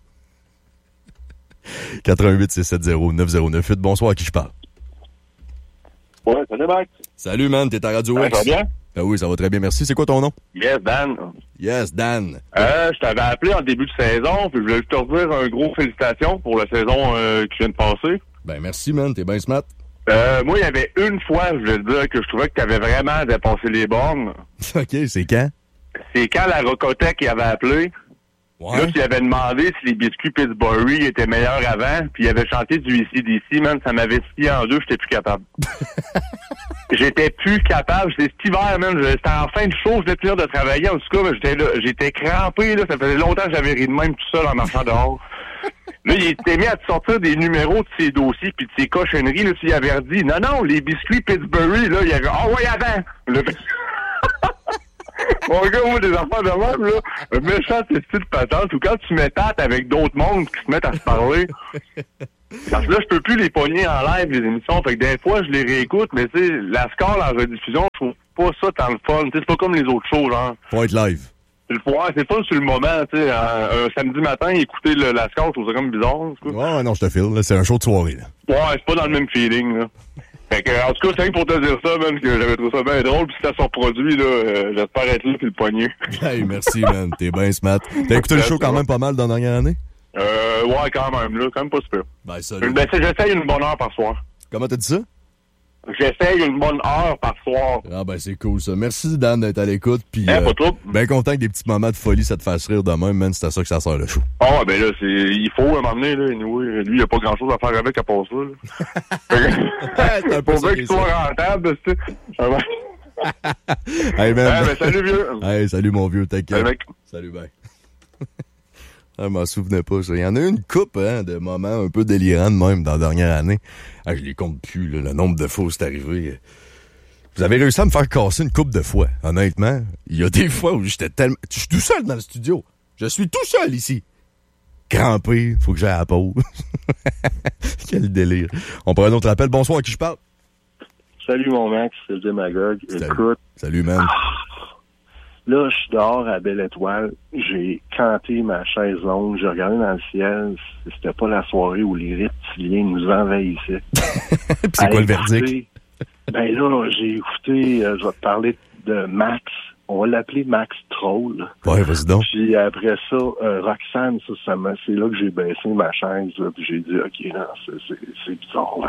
quatre un huit six sept zéro neuf zéro neuf huit. Bonsoir, à qui je parle? Ouais, salut Max. Salut, man, t'es à Radio Ouais, X. ça va bien? Ben oui, ça va très bien, merci. C'est quoi ton nom? Yes, Dan. Yes, Dan. Euh, je t'avais appelé en début de saison, puis je voulais juste te redire un gros félicitations pour la saison euh, qui vient de passer. Ben merci, man, t'es bien smart. Euh, moi, il y avait une fois, je voulais te dire, que je trouvais que tu avais vraiment dépassé les bornes. OK, c'est quand? C'est quand la Rocotec qui avait appelé. Ouais. Là, tu avais demandé si les biscuits Pittsburgh étaient meilleurs avant, puis il avait chanté du A C D C, man, ça m'avait scié en deux, j'étais plus capable. J'étais plus capable, c'était cet hiver, man, c'était en fin de show, j'étais plus de travailler, en tout cas, mais j'étais là, j'étais crampé, là, ça faisait longtemps que j'avais ri de même tout seul en marchant dehors. Là, il était mis à te sortir des numéros de ses dossiers puis de ses cochonneries, là, s'il avait dit, non, non, les biscuits Pittsburgh, là, il y avait, ah, oh, ouais, avant! Le... Mon gars, moi, des affaires de même, là, un méchant style de patente, ou quand tu m'étates avec d'autres mondes qui se mettent à se parler, parce que là, je peux plus les pogner en live, les émissions, fait que des fois, je les réécoute, mais tu sais, la score, la rediffusion, je trouve pas ça tant le fun, tu sais, c'est pas comme les autres shows, genre. Faut être live. C'est le ouais, c'est fun sur le moment, tu sais, un, un samedi matin, écouter le, la score, je trouve ça comme bizarre, en tout cas. Ouais, non, je te file, là, c'est un show de soirée, là. Ouais, c'est pas dans le même feeling, là. Fait que, en tout cas, c'est rien pour te dire ça, man, que j'avais trouvé ça bien drôle, pis si ça sort produit, là, euh, j'espère être là pis le poignet. Hey, merci, man, t'es bien smart. T'as écouté le show quand même pas mal dans la dernière année? Euh, ouais, quand même, là, quand même pas super. Ben, salut. Ben, c'est, j'essaye une bonne heure par soir. Comment t'as dit ça? J'essaye une bonne heure par soir. Ah ben c'est cool ça. Merci Dan d'être à l'écoute. Puis eh, euh, pas trop. Ben content que des petits moments de folie ça te fasse rire de même, man. C'est à ça que ça sert le show. Ah ben là, c'est il faut à un moment donné, là. Anyway, lui, il a pas grand chose à faire avec à part ça. Là. C'est pour ça qu'il soit rentable, tu sais. Hey man. Eh, ben, salut vieux. Hey, salut mon vieux, t'inquiète. Salut mec. Salut ben. Ah, je m'en souvenais pas, ça. Il y en a eu une coupe, hein, de moments un peu délirants de même dans la dernière année. Ah, je les compte plus, là, le nombre de fois où c'est arrivé. Vous avez réussi à me faire casser une coupe de fois, honnêtement. Il y a des fois où j'étais tellement... Je suis tout seul dans le studio. Je suis tout seul ici. Crampé, faut que j'aille à la pause. Quel délire. On prend un autre appel. Bonsoir, à qui je parle? Salut mon Max, c'est le démagogue. Salut. Écoute. Salut, man. Là, je suis dehors à Belle Étoile. J'ai canté ma chaise longue. J'ai regardé dans le ciel. C'était pas la soirée où les reptiliens nous envahissaient. Puis c'est quoi le verdict? Ben là, j'ai écouté, euh, je vais te parler de Max. On va l'appeler Max Troll. Ouais, vas-y donc. Puis après ça, euh, Roxane, ça, ça m'a, c'est là que j'ai baissé ma chaise. Là, puis j'ai dit, OK, non, c'est, c'est, c'est bizarre.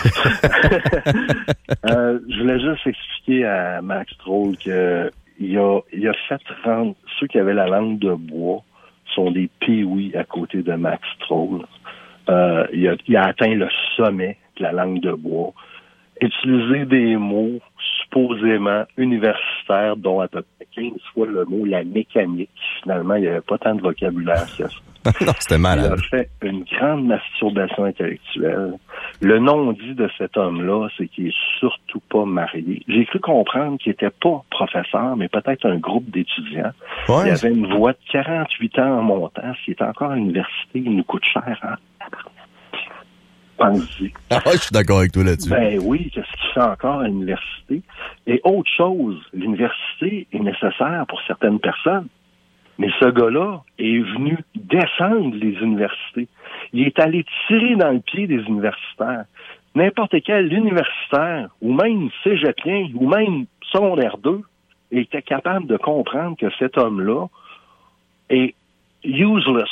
euh, je voulais juste expliquer à Max Troll que il a, il a fait rendre ceux qui avaient la langue de bois sont des péouis à côté de Max Troll. Euh, il, a, il a atteint le sommet de la langue de bois. Utiliser des mots supposément universitaires, dont à peu près quinze fois le mot la mécanique. Finalement, il n'y avait pas tant de vocabulaire que ça. Non, c'était malade. Il a fait une grande masturbation intellectuelle. Le non-dit de cet homme-là, c'est qu'il est surtout pas marié. J'ai cru comprendre qu'il était pas professeur, mais peut-être un groupe d'étudiants. Ouais. Il avait une voix de quarante-huit ans en montant. S'il est encore à l'université, il nous coûte cher, hein? Pense-y. Ah ouais, je suis d'accord avec toi là-dessus. Ben oui, qu'est-ce qu'il fait encore à l'université? Et autre chose, l'université est nécessaire pour certaines personnes. Mais ce gars-là est venu descendre les universités. Il est allé tirer dans le pied des universitaires. N'importe quel universitaire, ou même cégepien, ou même secondaire deux, était capable de comprendre que cet homme-là est useless,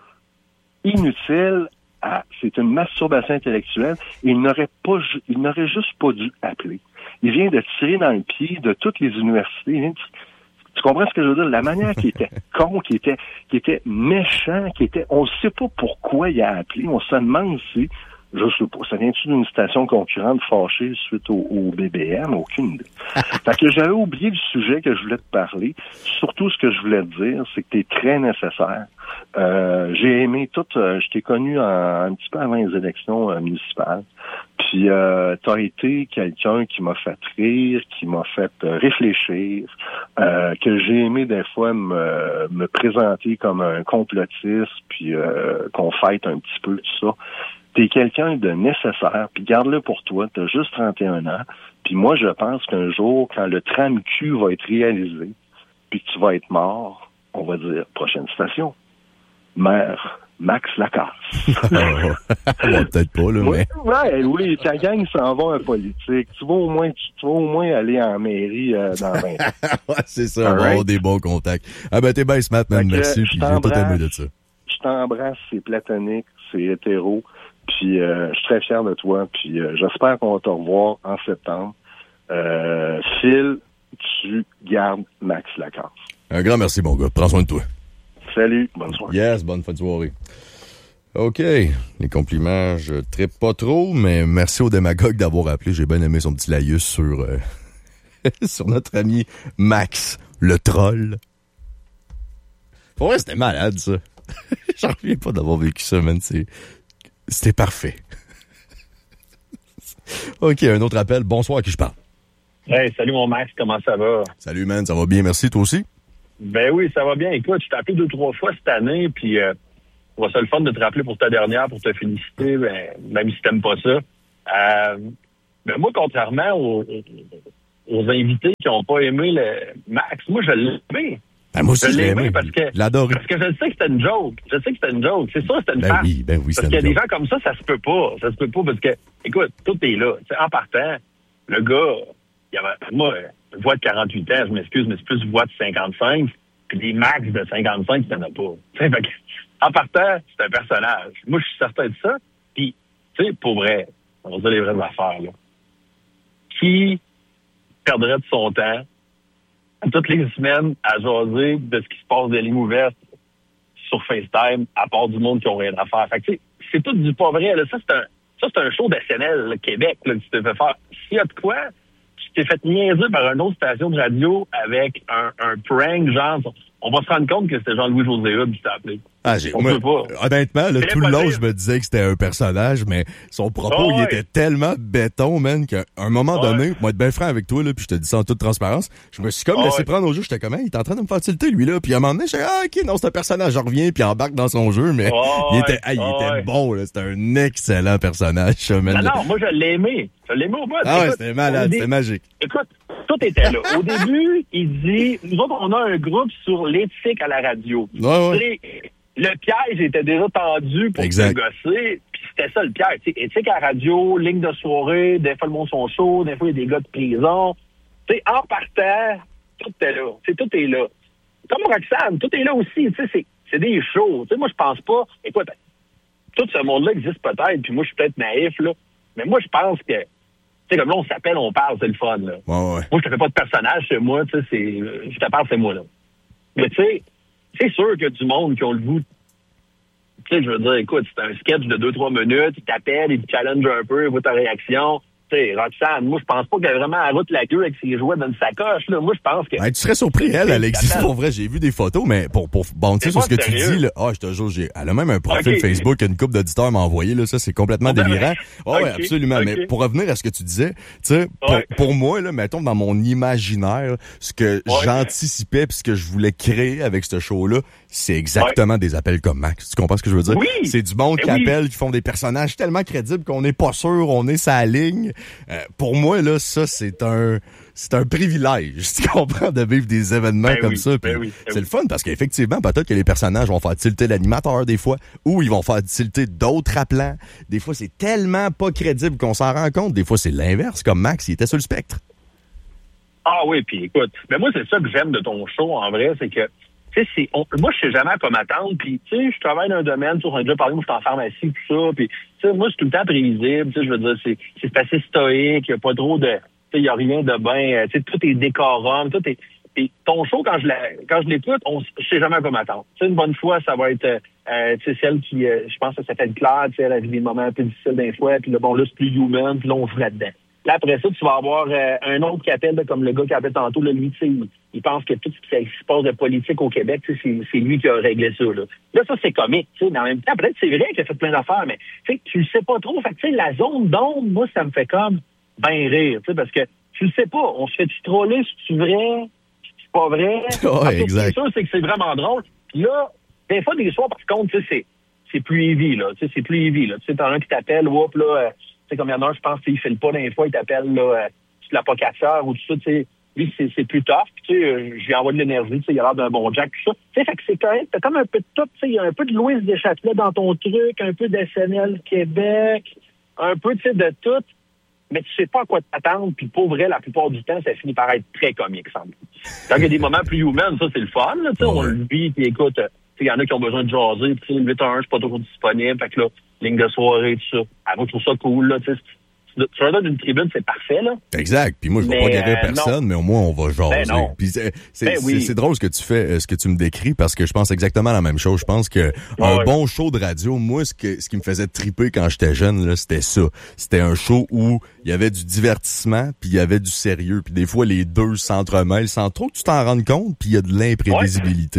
inutile. Ah, c'est une masturbation intellectuelle. Il n'aurait pas, il n'aurait juste pas dû appeler. Il vient de tirer dans le pied de toutes les universités. Il vient de, tu comprends ce que je veux dire? La manière qui était con, qui était, qui était méchant, qui était, on ne sait pas pourquoi il a appelé. On se demande si, je sais pas, ça vient-tu d'une station concurrente fâchée suite au, au B B M? Aucune idée. Fait que j'avais oublié le sujet que je voulais te parler. Surtout, ce que je voulais te dire, c'est que tu es très nécessaire. Euh, j'ai aimé tout, euh, je t'ai connu en, un petit peu avant les élections euh, municipales. Puis euh, t'as été quelqu'un qui m'a fait rire, qui m'a fait euh, réfléchir, euh, que j'ai aimé des fois me, me présenter comme un complotiste, puis euh, qu'on fête un petit peu tout ça. T'es quelqu'un de nécessaire, puis garde-le pour toi, t'as juste trente et un ans. Puis moi, je pense qu'un jour, quand le tram-cul va être réalisé, puis que tu vas être mort, on va dire, prochaine station, Maire Max Lacasse. Ouais, peut-être pas, là, mais... Ouais, oui, ta gang s'en va en politique. Tu vas au moins, tu, tu vas au moins aller en mairie euh, dans vingt ans. Ouais, c'est ça, on va avoir des bons contacts. Ah ben, t'es bien smart, man, merci, puis j'ai tout aimé de ça. Je t'embrasse, c'est platonique, c'est hétéro, puis euh, je suis très fier de toi, puis euh, j'espère qu'on va te revoir en septembre. Euh, Phil, tu gardes Max Lacasse. Un grand merci, mon gars. Prends soin de toi. Salut, bonne soirée. Yes, bonne fin de soirée. OK. Les compliments, je trippe pas trop, mais merci au démagogue d'avoir appelé. J'ai bien aimé son petit laïus sur, euh, sur notre ami Max, le troll. Pour vrai, c'était malade, ça. J'en reviens pas d'avoir vécu ça, man. C'est... C'était parfait. OK, un autre appel. Bonsoir, à qui je parle? Hey, salut mon Max, comment ça va? Salut, man, ça va bien, merci, toi aussi? Ben oui, ça va bien. Écoute, je t'ai appelé deux, trois fois cette année, puis euh, on va ça le fun de te rappeler pour ta dernière, pour te féliciter, ben, même si t'aimes pas ça. Euh, ben moi, contrairement aux, aux invités qui n'ont pas aimé le Max, moi, je l'ai aimé. Ben moi aussi, je je l'ai aimé aimé. parce que, l'adoré. parce que je sais que c'était une joke. Je sais que c'était une joke. C'est sûr que c'était une Ben farce. oui, ben oui, parce c'est qu'il y a une des joke. gens comme ça, ça se peut pas. Ça se peut pas parce que, écoute, tout est là. T'sais, en partant, le gars, il avait, moi, une voix de quarante-huit ans, je m'excuse, mais c'est plus une voix de cinquante-cinq. Puis des Max de cinquante-cinq, il n'y en a pas. T'sais, fait que, en partant, c'est un personnage. Moi, je suis certain de ça. Puis, tu sais, pour vrai, on va dire les vraies affaires, là. Qui perdrait de son temps toutes les semaines à jaser de ce qui se passe des lignes ouvertes sur FaceTime, à part du monde qui ont rien à faire. Fait que, tu sais, c'est tout du pas vrai, là. Ça, c'est un, ça, c'est un show d'S N L, là, Québec, là, que tu t'es fait faire. S'il y a de quoi, tu t'es fait niaiser par une autre station de radio avec un, un prank, genre, on va se rendre compte que c'était Jean-Louis José Hood qui t'a appelé. Ah, j'ai, on moi, peut pas. Honnêtement, là, C'est tout le long, impossible. je me disais que c'était un personnage, mais son propos, Oh, il ouais. était tellement béton, man, qu'à un moment Ouais. donné, moi, être bien franc avec toi, là, puis je te dis ça en toute transparence, je me suis comme Oh, laissé ouais. prendre au jeu, j'étais comme, hey, il est en train de me faire tilter, lui, là, puis à un moment donné, j'étais, ah, ok, non, c'est un personnage, je reviens, puis embarque dans son jeu, mais Oh, il ouais. était, ah, il Oh, était ouais. bon, là, c'était un excellent personnage, ça, man. Non, non, moi, je l'ai aimé. Je l'ai aimé au bout. Ah ouais, Écoute, c'était malade, au dé- c'était magique. Écoute, tout était là. Au début, il dit, nous autres, on a un groupe sur l'éthique à la radio. Ouais, ouais. Tu sais, le piège était déjà tendu pour Exact. te gosser, puis c'était ça le piège. Tu sais, éthique à la radio, ligne de soirée, des fois le monde sont chauds, des fois il y a des gars de prison. Tu sais, en partant, tout est là. Tu sais, tout est là. Comme Roxane, tout est là aussi. Tu sais, c'est, c'est des shows. Tu sais, moi, je pense pas. Écoute, tout ce monde-là existe peut-être, puis moi, je suis peut-être naïf, là. Mais moi, je pense que, tu sais, comme là, on s'appelle, on parle, c'est le fun, là. Ouais, ouais. Moi, je te fais pas de personnage, c'est moi, tu sais, c'est, je te parle, c'est moi, là. Mais tu sais, c'est sûr qu'il y a du monde qui ont le goût. Tu sais, je veux dire, écoute, c'est un sketch de deux trois minutes, ils t'appellent, ils te challengent un peu, ils voient ta réaction. Tu sais, Roxane, moi, je pense pas qu'elle a vraiment la route la queue avec ses jouets dans une sacoche, là. Moi, je pense que... Ouais, tu serais surpris, elle, elle existe pour vrai. J'ai vu des photos, mais pour, pour bondir C'est sur ce que pas tu sérieux. dis, là. Ah, je te jure, j'ai, elle a même un profil Ok. Facebook qu'une couple d'auditeurs m'a envoyé, là. Ça, c'est complètement Oh, ben, délirant. Oh, ouais, ok, absolument. ok. Mais pour revenir à ce que tu disais, tu sais, pour, Ouais. pour moi, là, mettons, dans mon imaginaire, ce que Ouais. j'anticipais puis ce que je voulais créer avec ce show-là, c'est exactement des appels comme Max. Tu comprends ce que je veux dire? Oui. C'est du monde qui Eh oui. appelle, qui font des personnages tellement crédibles qu'on n'est pas sûr, on est sa ligne. Euh, pour moi, là, ça, c'est un, c'est un privilège, tu comprends, de vivre des événements Ben comme oui, ça. Puis ben oui, ben c'est oui. le fun parce qu'effectivement, peut-être que les personnages vont faire tilter l'animateur des fois, ou ils vont faire tilter d'autres appelants. Des fois, c'est tellement pas crédible qu'on s'en rend compte. Des fois, c'est l'inverse, comme Max, il était sur le spectre. Ah oui, puis écoute, mais moi, c'est ça que j'aime de ton show, en vrai, c'est que, tu sais, c'est, on- moi, je sais jamais à quoi m'attendre, puis, tu sais, je travaille dans un domaine, tu sais, on a déjà parlé, moi, je suis en pharmacie, tout ça, puis, tu sais, moi, c'est tout le temps prévisible, tu sais, je veux dire, c'est, c'est assez stoïque, il n'y a pas trop de, tu sais, il n'y a rien de bien, tu sais, tout est décorum, tout est, puis ton show, quand je la, quand je l'écoute, on, je sais jamais à quoi m'attendre. Tu sais, une bonne fois, ça va être, euh, tu sais, celle qui, euh, je pense que ça s'appelle Claire, tu sais, elle a vécu des moments un peu difficiles d'un fois, puis là, bon, là, c'est plus human, puis là, on joue là-dedans. Là, après ça, tu vas avoir euh, un autre qui appelle, là, comme le gars qui appelle tantôt, là, lui, tu sais, il, il pense que tout ce qui se passe de politique au Québec, tu sais, c'est, c'est lui qui a réglé ça, là. Là, ça, c'est comique, tu sais, mais en même temps, peut-être c'est vrai qu'il a fait plein d'affaires, mais, tu sais, tu le sais pas trop. Fait que, tu sais, la zone d'ombre, moi, ça me fait comme ben rire, tu sais, parce que tu le sais pas. On se fait-tu troller, c'est-tu vrai? C'est pas vrai? Ouais, En fait, exact. C'est sûr, c'est que c'est vraiment drôle. Puis là, des fois, des soirs, par contre, tu sais, c'est, c'est plus heavy, là. Tu sais, c'est plus heavy, là. Tu sais, t'as un qui t'appelle, whoop, là, euh, tu sais, comme il y en a un, je pense, il fait le pas d'un fois, il t'appelle, là, euh, sur la pocasseur ou tout ça, tu sais. Lui, c'est, c'est plus tough. Puis, tu sais, euh, je lui envoie de l'énergie, tu sais, il a l'air d'un bon Jack, tout ça. Tu sais, fait que c'est correct. T'as comme un peu de tout, tu sais. Il y a un peu de Louise Deschâtelet dans ton truc, un peu d'S N L Québec, un peu, tu sais, de tout. Mais tu sais pas à quoi t'attendre, puis pour vrai, la plupart du temps, ça finit par être très comique, semble. Quand il y a des moments plus humains, ça, c'est le fun, là, tu sais, on Ouais. le vit, puis écoute, euh, il y en a qui ont besoin de jaser, puis le huit à un, je suis pas toujours disponible, fait que là, ligne de soirée, tout ça. Ah, moi, je trouve ça cool, là, tu sais. Tu tu leur donnes une tribune, c'est parfait, là. Exact. Puis moi, je vais Mais, pas guérir euh, personne, mais au moins, on va jaser. Ben non. Puis c'est, c'est, Ben oui. c'est, c'est drôle ce que tu fais, euh, ce que tu me décris, parce que je pense exactement la même chose. Je pense que Ouais, un ouais. bon show de radio, moi, ce que, ce qui me faisait triper quand j'étais jeune, là, c'était ça. C'était un show où il y avait du divertissement, puis il y avait du sérieux. Puis des fois, les deux s'entremêlent sans trop que tu t'en rendes compte, puis il y a de l'imprévisibilité.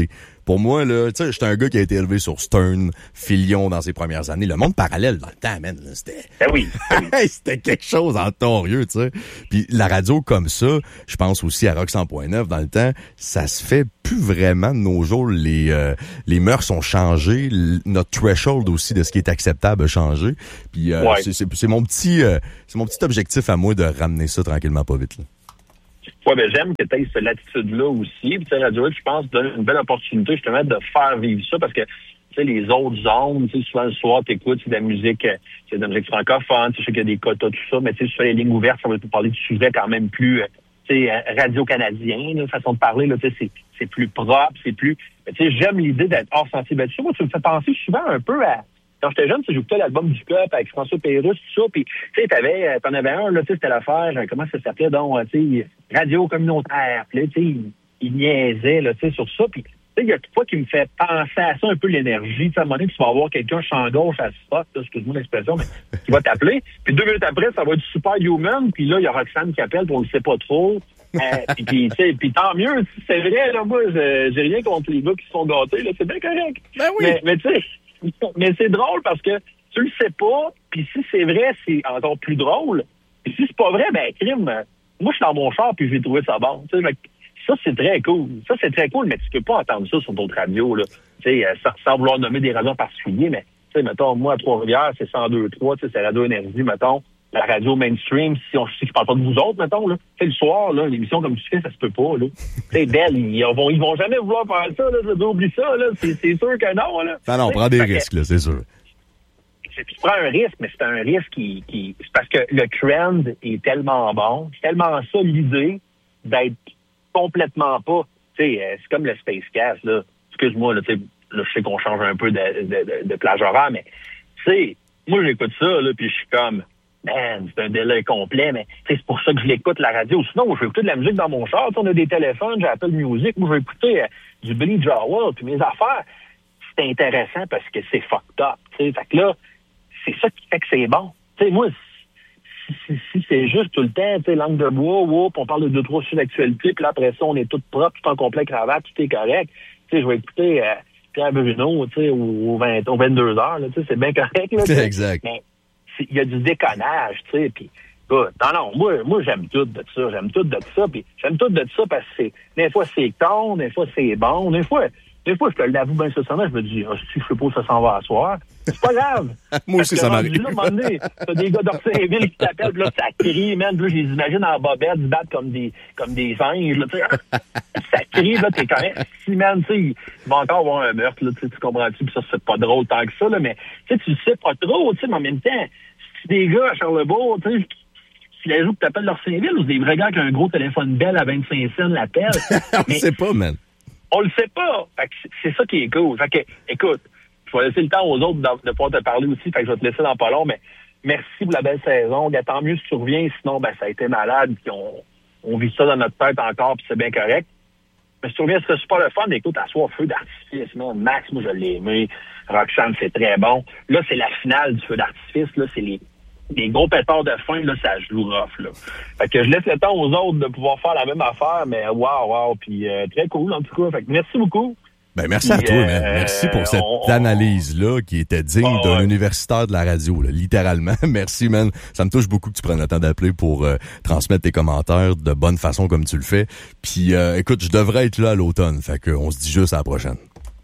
Pour moi, là, tu sais, j'étais un gars qui a été élevé sur Stern, Filion dans ses premières années. Le monde parallèle dans le temps, man, là, c'était... Ben oui. Ben oui. C'était quelque chose en torieux, tu sais. Puis la radio comme ça, je pense aussi à Rock cent point neuf dans le temps, ça se fait plus vraiment de nos jours. Les euh, les mœurs ont changé, L- notre threshold aussi de ce qui est acceptable a changé. Puis euh, Ouais. c'est, c'est, c'est mon petit euh, c'est mon petit objectif à moi de ramener ça tranquillement pas vite, là. Ouais, ben j'aime que tu aies cette latitude-là aussi. Puis, tu sais, Radio X, je pense, donne une belle opportunité justement de faire vivre ça parce que, tu sais, les autres zones, tu sais, souvent le soir, t'écoutes, c'est de la musique, euh, c'est de la musique francophone, tu sais qu'il y a des quotas, tout ça, mais tu sais, sur les lignes ouvertes, ça va te parler de sujets quand même plus, euh, tu sais, euh, radio-canadien, là, façon de parler, là, tu sais, c'est, c'est plus propre, c'est plus, mais tu sais, j'aime l'idée d'être hors sentier battu. Moi, tu me fais penser souvent un peu à, quand j'étais jeune, tu sais, j'écoutais l'album du Peuple avec François Pérusse, tout ça, puis tu sais, t'avais, euh, t'en avais un, là, tu sais, c'était l'affaire, euh, comment ça s'appelait, donc, euh, tu sais, radio communautaire, puis là, tu sais, il, il niaisait, là, tu sais, sur ça, puis tu sais, il y a tout fois qui me fait penser à ça, un peu l'énergie, tu sais, à un moment donné, tu vas avoir quelqu'un champ gauche à spot, là, excuse-moi l'expression, mais qui va t'appeler, puis deux minutes après, ça va être Superhuman, puis là, il y a Roxane qui appelle, puis on le sait pas trop, euh, puis, puis tu sais, puis tant mieux, si c'est vrai, là, moi, je- j'ai rien contre les gars qui se sont gâtés, là, c'est bien correct. Ben oui. Mais, mais tu sais, mais c'est drôle parce que tu le sais pas, puis si c'est vrai, c'est encore plus drôle. Puis si c'est pas vrai, ben crime, euh, moi je suis dans mon char puis j'ai trouvé ça bon. Tu sais, fait que ça c'est très cool. Ça c'est très cool, mais tu peux pas entendre ça sur d'autres radios là. Tu sais, euh, sans, sans vouloir nommer des radios particuliers, mais tu sais, mettons moi à Trois-Rivières c'est cent deux trois, tu sais, c'est Radio Énergie, mettons. La radio mainstream, si on si je parle pas de vous autres, mettons, là. Tu sais, le soir, là, l'émission comme tu fais, ça se peut pas, là. Tu sais, Belle, ils vont, ils vont jamais vouloir faire ça, là. Je veux dire, oublie ça, là. C'est, c'est sûr que non, là. Ah non, on T'sais, prend des fait que- risques, là, c'est sûr. c'est- tu prends un risque, mais c'est un risque qui, qui c'est parce que le trend est tellement bon, c'est tellement ça l'idée d'être complètement pas, tu sais, euh, c'est comme le Spacecast, là. Excuse-moi, là, tu sais, là, je sais qu'on change un peu de, de, de, de plage horaire, mais, tu sais, moi, j'écoute ça, là, puis je suis comme, man, c'est un délai complet, mais, tu sais, c'est pour ça que je l'écoute, la radio. Sinon, moi, je vais écouter de la musique dans mon char, tu sais, on a des téléphones, j'ai Apple Music, moi, je vais écouter euh, du Billy Joel, puis mes affaires, c'est intéressant parce que c'est fucked up, tu sais, fait que là, c'est ça qui fait que c'est bon. Tu sais, moi, si, si, si c'est juste tout le temps, tu sais, langue de bois, whoop, on parle de deux, trois sujets d'actualité, puis là, après ça, on est tout propre, tout en complet cravate, tout est correct. Tu sais, je vais écouter euh, Pierre Bruno, tu sais, au, vingt, au vingt-deux heures, là, tu sais, c'est bien correct, là. C'est exact. Mais il y a du déconnage, tu sais, puis écoute, non, non, moi, moi, j'aime tout de ça, j'aime tout de ça, puis j'aime tout de ça parce que c'est, des fois, c'est con, des fois, c'est bon, des fois, des fois, je te l'avoue bien sincèrement, je me dis, ah, si je sais pas où ça s'en va à soir, c'est pas grave. Moi aussi, Parce ça que m'arrive. rendu là, à un moment donné, t'as des gars d'Orsainville qui t'appellent, puis là, ça crie, man, puis là, je les imagine en bobette, se battre comme des, comme des singes, là, tu sais. Ça crie, là, t'es correct. Si, man, tu sais, il va encore avoir un meurtre, là, tu sais, tu comprends-tu, puis ça, c'est pas drôle tant que ça, là, mais, tu sais, tu le sais pas trop, tu sais, mais en même temps, si des gars à Charlebourg, tu sais, si les jours que t'appelles Orsainville, ou c'est des vrais gars qui ont un gros téléphone Bell à vingt-cinq cents l'appel. On mais sait pas, man. on le sait pas. Fait que c'est- c'est ça qui est cool. Fait que, écoute, je vais laisser le temps aux autres de, de pouvoir te parler aussi. Fait que je vais te laisser dans pas long, mais merci pour la belle saison. Bien, tant mieux si tu reviens. Sinon, ben, ça a été malade. Puis on, on vit ça dans notre tête encore, puis c'est bien correct. Mais si tu reviens, c'est super le fun. Écoute, à soir, feu d'artifice, man. Max, moi, je l'ai aimé. Roxane, c'est très bon. Là, c'est la finale du feu d'artifice. Là, c'est les, les gros pétards de fin. Là, ça joue rough, là. Fait que je laisse le temps aux autres de pouvoir faire la même affaire, mais waouh, waouh. Puis euh, très cool, en tout cas. Fait que merci beaucoup. Ben, merci à Puis, toi, euh, man. Merci pour cette on- on- analyse-là qui était digne Ah, d'un ouais. universitaire de la radio, là, littéralement. Merci, man. Ça me touche beaucoup que tu prennes le temps d'appeler pour euh, transmettre tes commentaires de bonne façon comme tu le fais. Puis, euh, écoute, je devrais être là à l'automne. Fait qu'on se dit juste à la prochaine.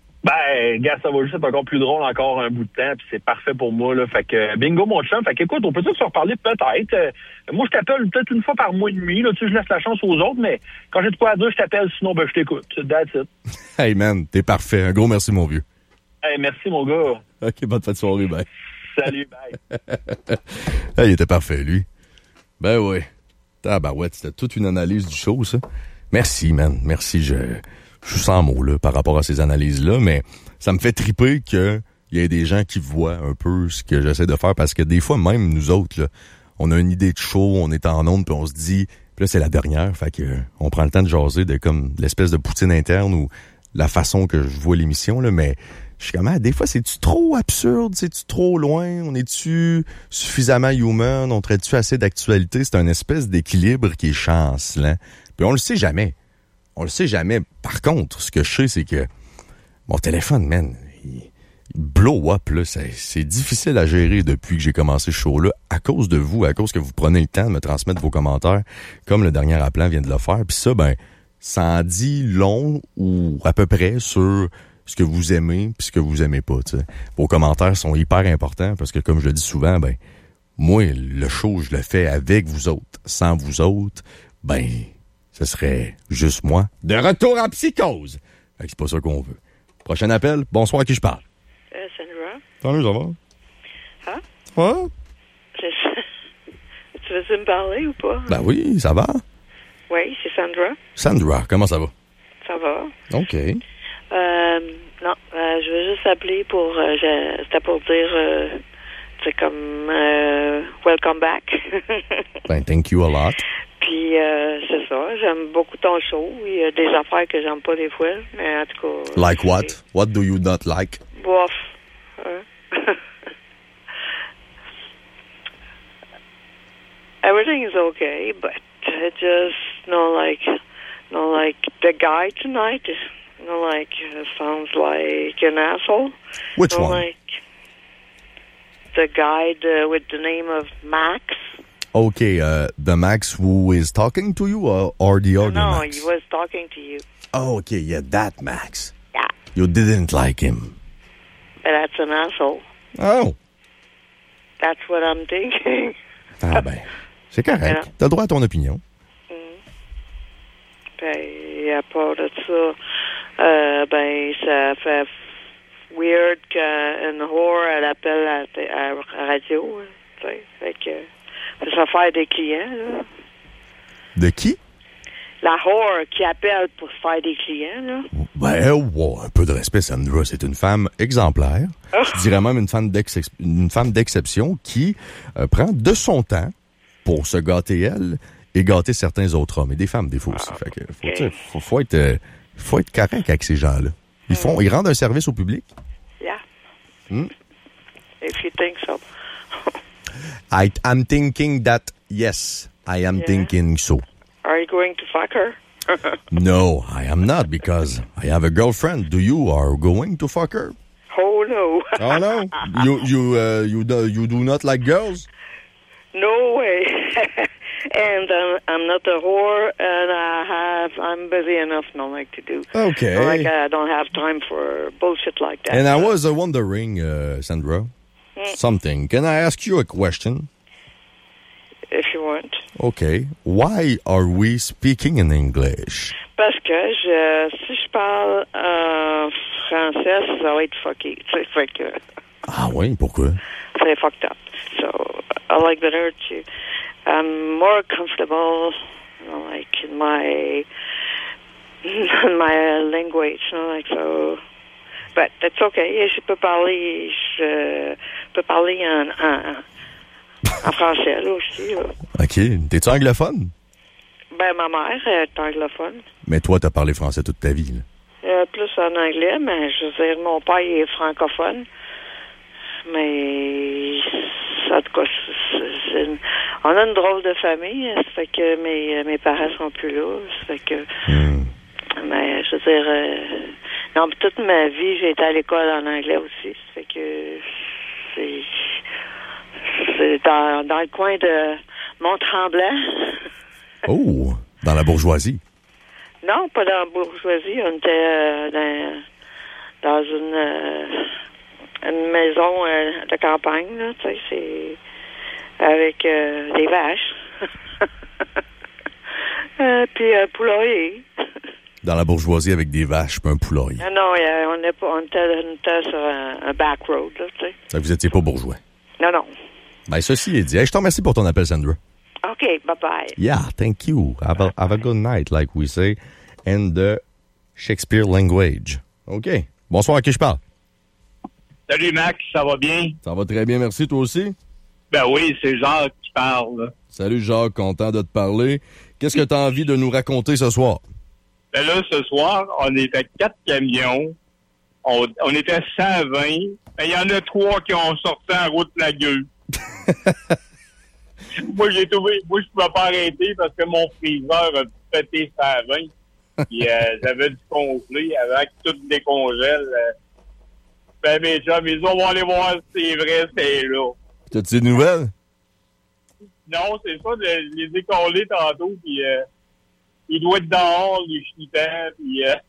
Ben, gars, ça va juste être encore plus drôle encore un bout de temps, puis c'est parfait pour moi, là. Fait que, bingo, mon chum. Fait que, écoute, on peut se reparler peut-être. Euh, moi, je t'appelle peut-être une fois par mois et demi, là. Tu sais, je laisse la chance aux autres, mais quand j'ai de quoi à dire, je t'appelle, sinon, ben, je t'écoute. That's it. Hey, man, t'es parfait. Un gros merci, mon vieux. Hey, merci, mon gars. OK, bonne fin de soirée, bye. Salut, bye. Ah, il était parfait, lui. Ben oui. Tabarouette, c'était toute une analyse du show, ça. Merci, man. Merci. Je, je suis sans mots, là, par rapport à ces analyses-là, mais ça me fait triper que il y ait des gens qui voient un peu ce que j'essaie de faire, parce que des fois, même nous autres, là, on a une idée de show, on est en onde, puis on se dit, puis là, c'est la dernière, fait que on prend le temps de jaser de comme l'espèce de poutine interne ou la façon que je vois l'émission, là, mais je suis comme, ah, des fois, c'est-tu trop absurde? C'est-tu trop loin? On est-tu suffisamment human? On traite-tu assez d'actualité? C'est un espèce d'équilibre qui est chancelant. Puis on le sait jamais. On le sait jamais. Par contre, ce que je sais, c'est que mon téléphone, man, il blow up, là. C'est, c'est difficile à gérer depuis que j'ai commencé ce show-là à cause de vous, à cause que vous prenez le temps de me transmettre vos commentaires, comme le dernier appelant vient de le faire. Puis ça, ben, ça en dit long ou à peu près sur ce que vous aimez puis ce que vous aimez pas, tu sais. Vos commentaires sont hyper importants parce que, comme je le dis souvent, ben, moi, le show, je le fais avec vous autres. Sans vous autres, ben, ce serait juste moi. De retour en psychose. Fait que c'est pas ça qu'on veut. Prochain appel. Bonsoir, à qui je parle? Euh, Sandra? Salut, ça va? Hein? Ça va? Tu veux-tu me parler ou pas? Ben oui, ça va. Oui, c'est Sandra. Sandra, comment ça va? Ça va. OK. Euh, non, euh, je veux juste appeler pour... Euh, je, c'était pour dire... Euh, c'est comme... Euh, welcome back. Ben, thank you a lot. Puis, euh, c'est ça. J'aime beaucoup ton show. Il y a des affaires que j'aime pas des fois. Mais en tout cas... Like what? What do you not like? Bof. Hein? Everything is okay, but uh, just, you know, like, you know, like the guy tonight, you know, like, uh, sounds like an asshole. Which you know, one? Like, the guy the, with the name of Max. Okay, uh, the Max who is talking to you or, or the other no, Max? he was talking to you. Oh, okay, yeah, that Max. Yeah. You didn't like him. That's an asshole. Oh. That's what I'm thinking. Ah ben, c'est correct. Yeah. T'as le droit à ton opinion. Ben, à part de ça, euh, ben, ça fait weird qu'une whore, elle appelle à, à la radio, hein, tu sais. Fait que, ça fait faire des clients, là. De qui? La whore qui appelle pour se faire des clients, là. Ben, wow, un peu de respect, Sandra. C'est une femme exemplaire. Oh. Je dirais même une femme, d'ex- une femme d'exception qui euh, prend de son temps pour se gâter elle et gâter certains autres hommes et des femmes des fois aussi. Fait que faut, okay. tu sais, faut, faut être, euh, faut être correct avec ces gens-là. Ils font, ils rendent un service au public. Yeah. Hmm? If you think so. I, I'm thinking that yes, I am Yeah. thinking so. Are you going to fuck her? No, I am not because I have a girlfriend. Do you are going to fuck her? Oh no. Oh no, you you uh, you do, you do not like girls? No way. And um, I'm not a whore, and I have I'm busy enough not like to do. Okay. Like I don't have time for bullshit like that. And I was uh, wondering, uh, Sandra, Mm. something. Can I ask you a question? If you want. Okay. Why are we speaking in English? Parce que je, si je parle euh, français, ça va être fucky. Tu sais, fait que Ah oui, pourquoi? c'est fucked up. So I like better to. I'm more comfortable, you know, like in my in my language, you know, like so. But it's okay. Je peux parler, je peux parler en en, en français là aussi. Là. OK. T'es-tu anglophone? Ben ma mère est anglophone. Mais toi, t'as parlé français toute ta vie, là. Euh, plus en anglais, mais je veux dire, mon père il est francophone. Mais en tout cas, c'est, c'est une, on a une drôle de famille. Ça fait que mes, mes parents sont plus là. Ça fait que. Mm. Mais je veux dire, euh, non, toute ma vie, j'ai été à l'école en anglais aussi. Ça fait que c'est, c'est dans, dans le coin de Mont-Tremblant. Oh, dans la bourgeoisie. Non, pas dans la bourgeoisie. On était euh, dans, dans une, euh, une maison euh, de campagne, là, tu sais, c'est avec euh, des vaches. euh, puis un poulailler. Dans la bourgeoisie avec des vaches et un poulailler. Ah non, euh, on, est pas, on, était, on était sur un, un back road, là, tu sais. Ça, vous étiez pas bourgeois. Non, non. Ben, ceci est dit. Hey, je te remercie pour ton appel, Sandra. OK, bye-bye. Yeah, thank you. Have a, have a good night, like we say in the Shakespeare language. OK. Bonsoir, à qui je parle? Salut Max, ça va bien? Ça va très bien, merci. Toi aussi? Ben oui, c'est Jacques qui parle. Là. Salut Jacques, content de te parler. Qu'est-ce que tu as envie de nous raconter ce soir? Ben là, ce soir, on était quatre camions. On, on était cent vingt. Il y en a trois qui ont sorti en route la gueule. Moi, j'ai trouvé, moi, je pouvais pas arrêter parce que mon friseur a pété cent vingt. Puis euh, j'avais du congelé avant que tout décongèle. Euh, ben mes chums, ils ont aller voir si c'est vrai, c'est là. T'as-tu des nouvelles? Non, c'est ça, je les ai collés tantôt, puis euh, il doit être dehors, les chnipants, puis... Euh...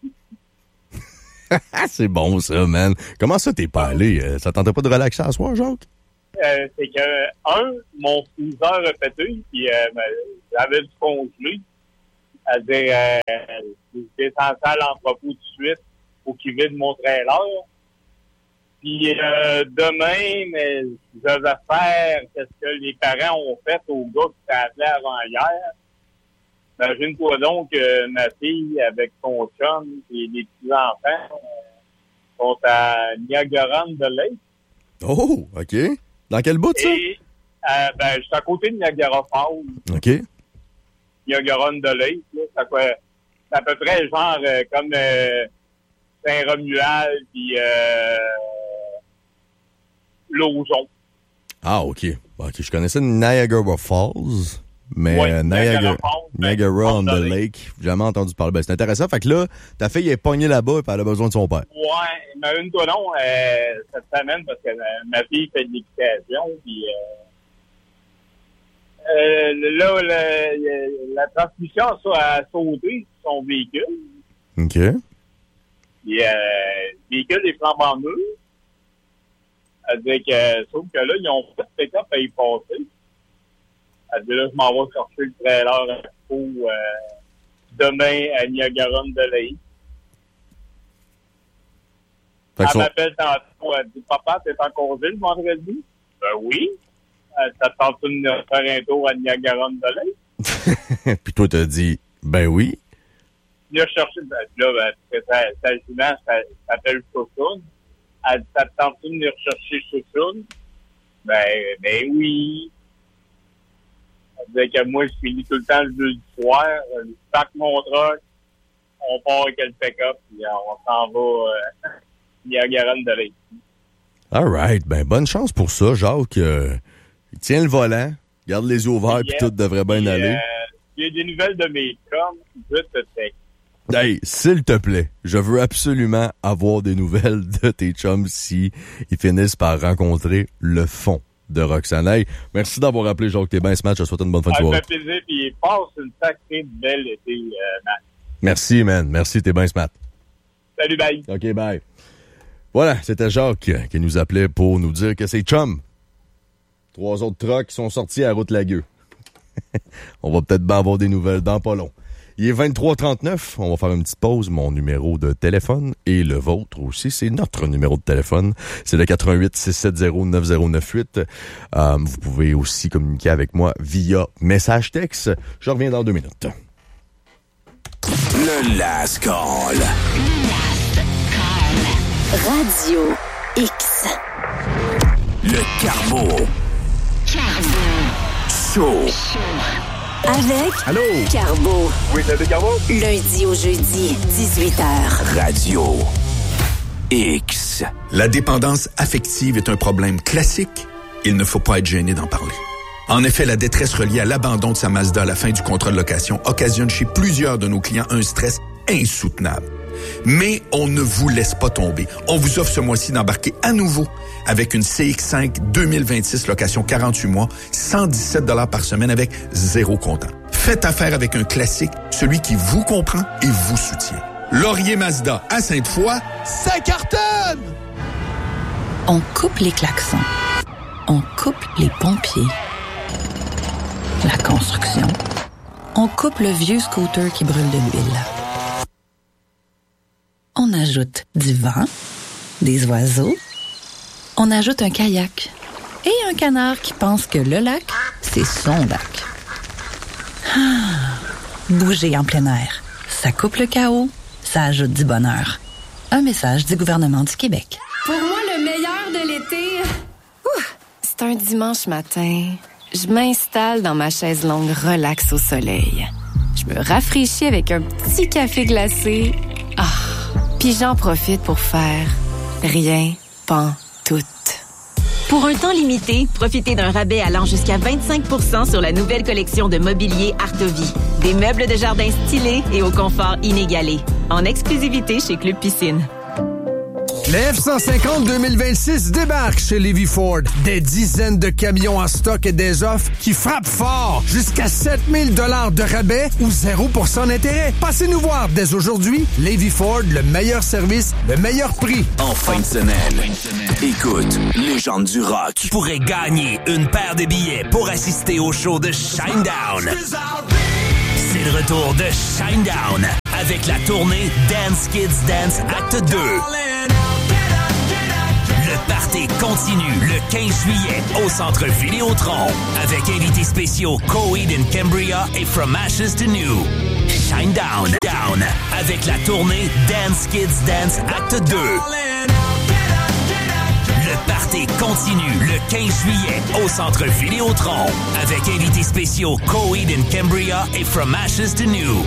C'est bon, ça, man. Comment ça, t'es pas allé? Ça tentait pas de relaxer à soir, Jacques? Euh, c'est que, un, mon freezer a pété, puis euh, ben, j'avais du congelé. C'est-à-dire, euh, j'étais censé à l'entrepôt tout de suite pour qu'il vide mon trailer. Puis euh, demain, mais je vais faire ce que les parents ont fait au gars qui s'est appelé avant hier. Imagine-toi donc que ma fille, avec son chum et les petits-enfants, euh, sont à Niagara-on-the-Lake. Oh, OK. Dans quel bout, ça? Et, euh, ben, je suis à côté de Niagara Falls. OK. Niagara-on-the-Lake, là, ça fait, c'est à peu près genre euh, comme euh, Saint-Romuald puis euh, Lauson. Ah, OK. OK, je connaissais Niagara Falls, mais ouais, Niagara, Niagara, Falls, Niagara on the Lake, j'ai jamais entendu parler. Ben, c'est intéressant. Fait que là, ta fille est pognée là-bas et elle a besoin de son père. Ouais, mais une toi non, euh, cette semaine, parce que euh, ma fille fait de l'équitation, puis euh, euh, là, la, la transmission a sauté sur son véhicule. OK. Puis euh, le véhicule est flambant neuf. C'est-à-dire que, sauf que là, ils ont fait le pick-up à y passer. C'est-à-dire là, je m'en vais chercher le trailer pour euh, demain à Niagara-on-the-Lake. Elle son... m'appelle tantôt, elle dit « Papa, t'es en congé le vendredi? » Ben oui. Elle t'attend de faire un tour à Niagara-on-the-Lake? Puis toi, t'as dit « Ben oui. » Là, je cherchais, ben, là, ben, parce que ça, ça, ça, ça s'appelle Chouchoun. Elle dit « T'attends de venir chercher Chouchoun? » Ben, ben oui. Elle disait que moi, je finis tout le temps le jeudi soir. Je pack mon truck, on part avec le pick-up, puis on s'en va euh, Niagara-on-the-Lake. All right. Ben, bonne chance pour ça, Jacques. Euh, tiens le volant, garde les yeux ouverts, puis tout devrait bien aller. Il y a des nouvelles de mes chums, juste te texte. Hey, s'il te plaît, je veux absolument avoir des nouvelles de tes chums si ils finissent par rencontrer le fond de Roxane. Hey, merci d'avoir appelé Jacques Thébain ce match. Je te souhaite une bonne fin de soirée. Ça fait plaisir, puis passe une sacrée belle été, euh, Matt. Merci, man. Merci, t'es bien ce matin. Salut, bye. OK, bye. Voilà, c'était Jacques qui nous appelait pour nous dire que c'est chum. Trois autres trucks qui sont sortis à la route Lagueux. On va peut-être bien avoir des nouvelles dans pas long. Il est vingt-trois trente-neuf. On va faire une petite pause. Mon numéro de téléphone et le vôtre aussi, c'est notre numéro de téléphone. C'est le quatre un huit, six sept zéro, neuf zéro neuf huit. Euh, vous pouvez aussi communiquer avec moi via message texte. Je reviens dans deux minutes. Le Last Call. Radio X. Le Carbo. Carbo. Show. Avec Allô? Carbo. Oui, c'est Carbo. Lundi au jeudi, dix-huit heures. Radio X. La dépendance affective est un problème classique. Il ne faut pas être gêné d'en parler. En effet, la détresse reliée à l'abandon de sa Mazda à la fin du contrat de location occasionne chez plusieurs de nos clients un stress insoutenable. Mais on ne vous laisse pas tomber. On vous offre ce mois-ci d'embarquer à nouveau avec une C X cinq deux mille vingt-six location quarante-huit mois, cent dix-sept dollars par semaine avec zéro comptant. Faites affaire avec un classique, celui qui vous comprend et vous soutient. Laurier Mazda à Sainte-Foy, ça cartonne! On coupe les klaxons. On coupe les pompiers. La construction. On coupe le vieux scooter qui brûle de l'huile. On ajoute du vent, des oiseaux. On ajoute un kayak et un canard qui pense que le lac, c'est son lac. Ah, bouger en plein air. Ça coupe le chaos, ça ajoute du bonheur. Un message du gouvernement du Québec. Pour moi, le meilleur de l'été, ouf, c'est un dimanche matin. Je m'installe dans ma chaise longue relax au soleil. Je me rafraîchis avec un petit café glacé. Ah, puis j'en profite pour faire rien, pan, tout. Pour un temps limité, profitez d'un rabais allant jusqu'à vingt-cinq pour cent sur la nouvelle collection de mobilier Artovie. Des meubles de jardin stylés et au confort inégalé. En exclusivité chez Club Piscine. Les F cent cinquante deux mille vingt-six débarquent chez Levy Ford. Des dizaines de camions en stock et des offres qui frappent fort. Jusqu'à sept mille dollars de rabais ou zéro pour cent d'intérêt. Passez nous voir dès aujourd'hui. Levy Ford, le meilleur service, le meilleur prix. En fin de semaine, écoute, Légende du rock. Tu pourrais gagner une paire de billets pour assister au show de Shinedown. C'est le retour de Shinedown avec la tournée Dance Kids Dance Acte deux. Le party continue le quinze juillet au Centre Vidéotron avec invités spéciaux Coheed and Cambria et From Ashes to New. Shinedown Down avec la tournée Dance Kids Dance Acte deux. Le party continue le quinze juillet au Centre Vidéotron avec invités spéciaux Coheed and Cambria et From Ashes to New.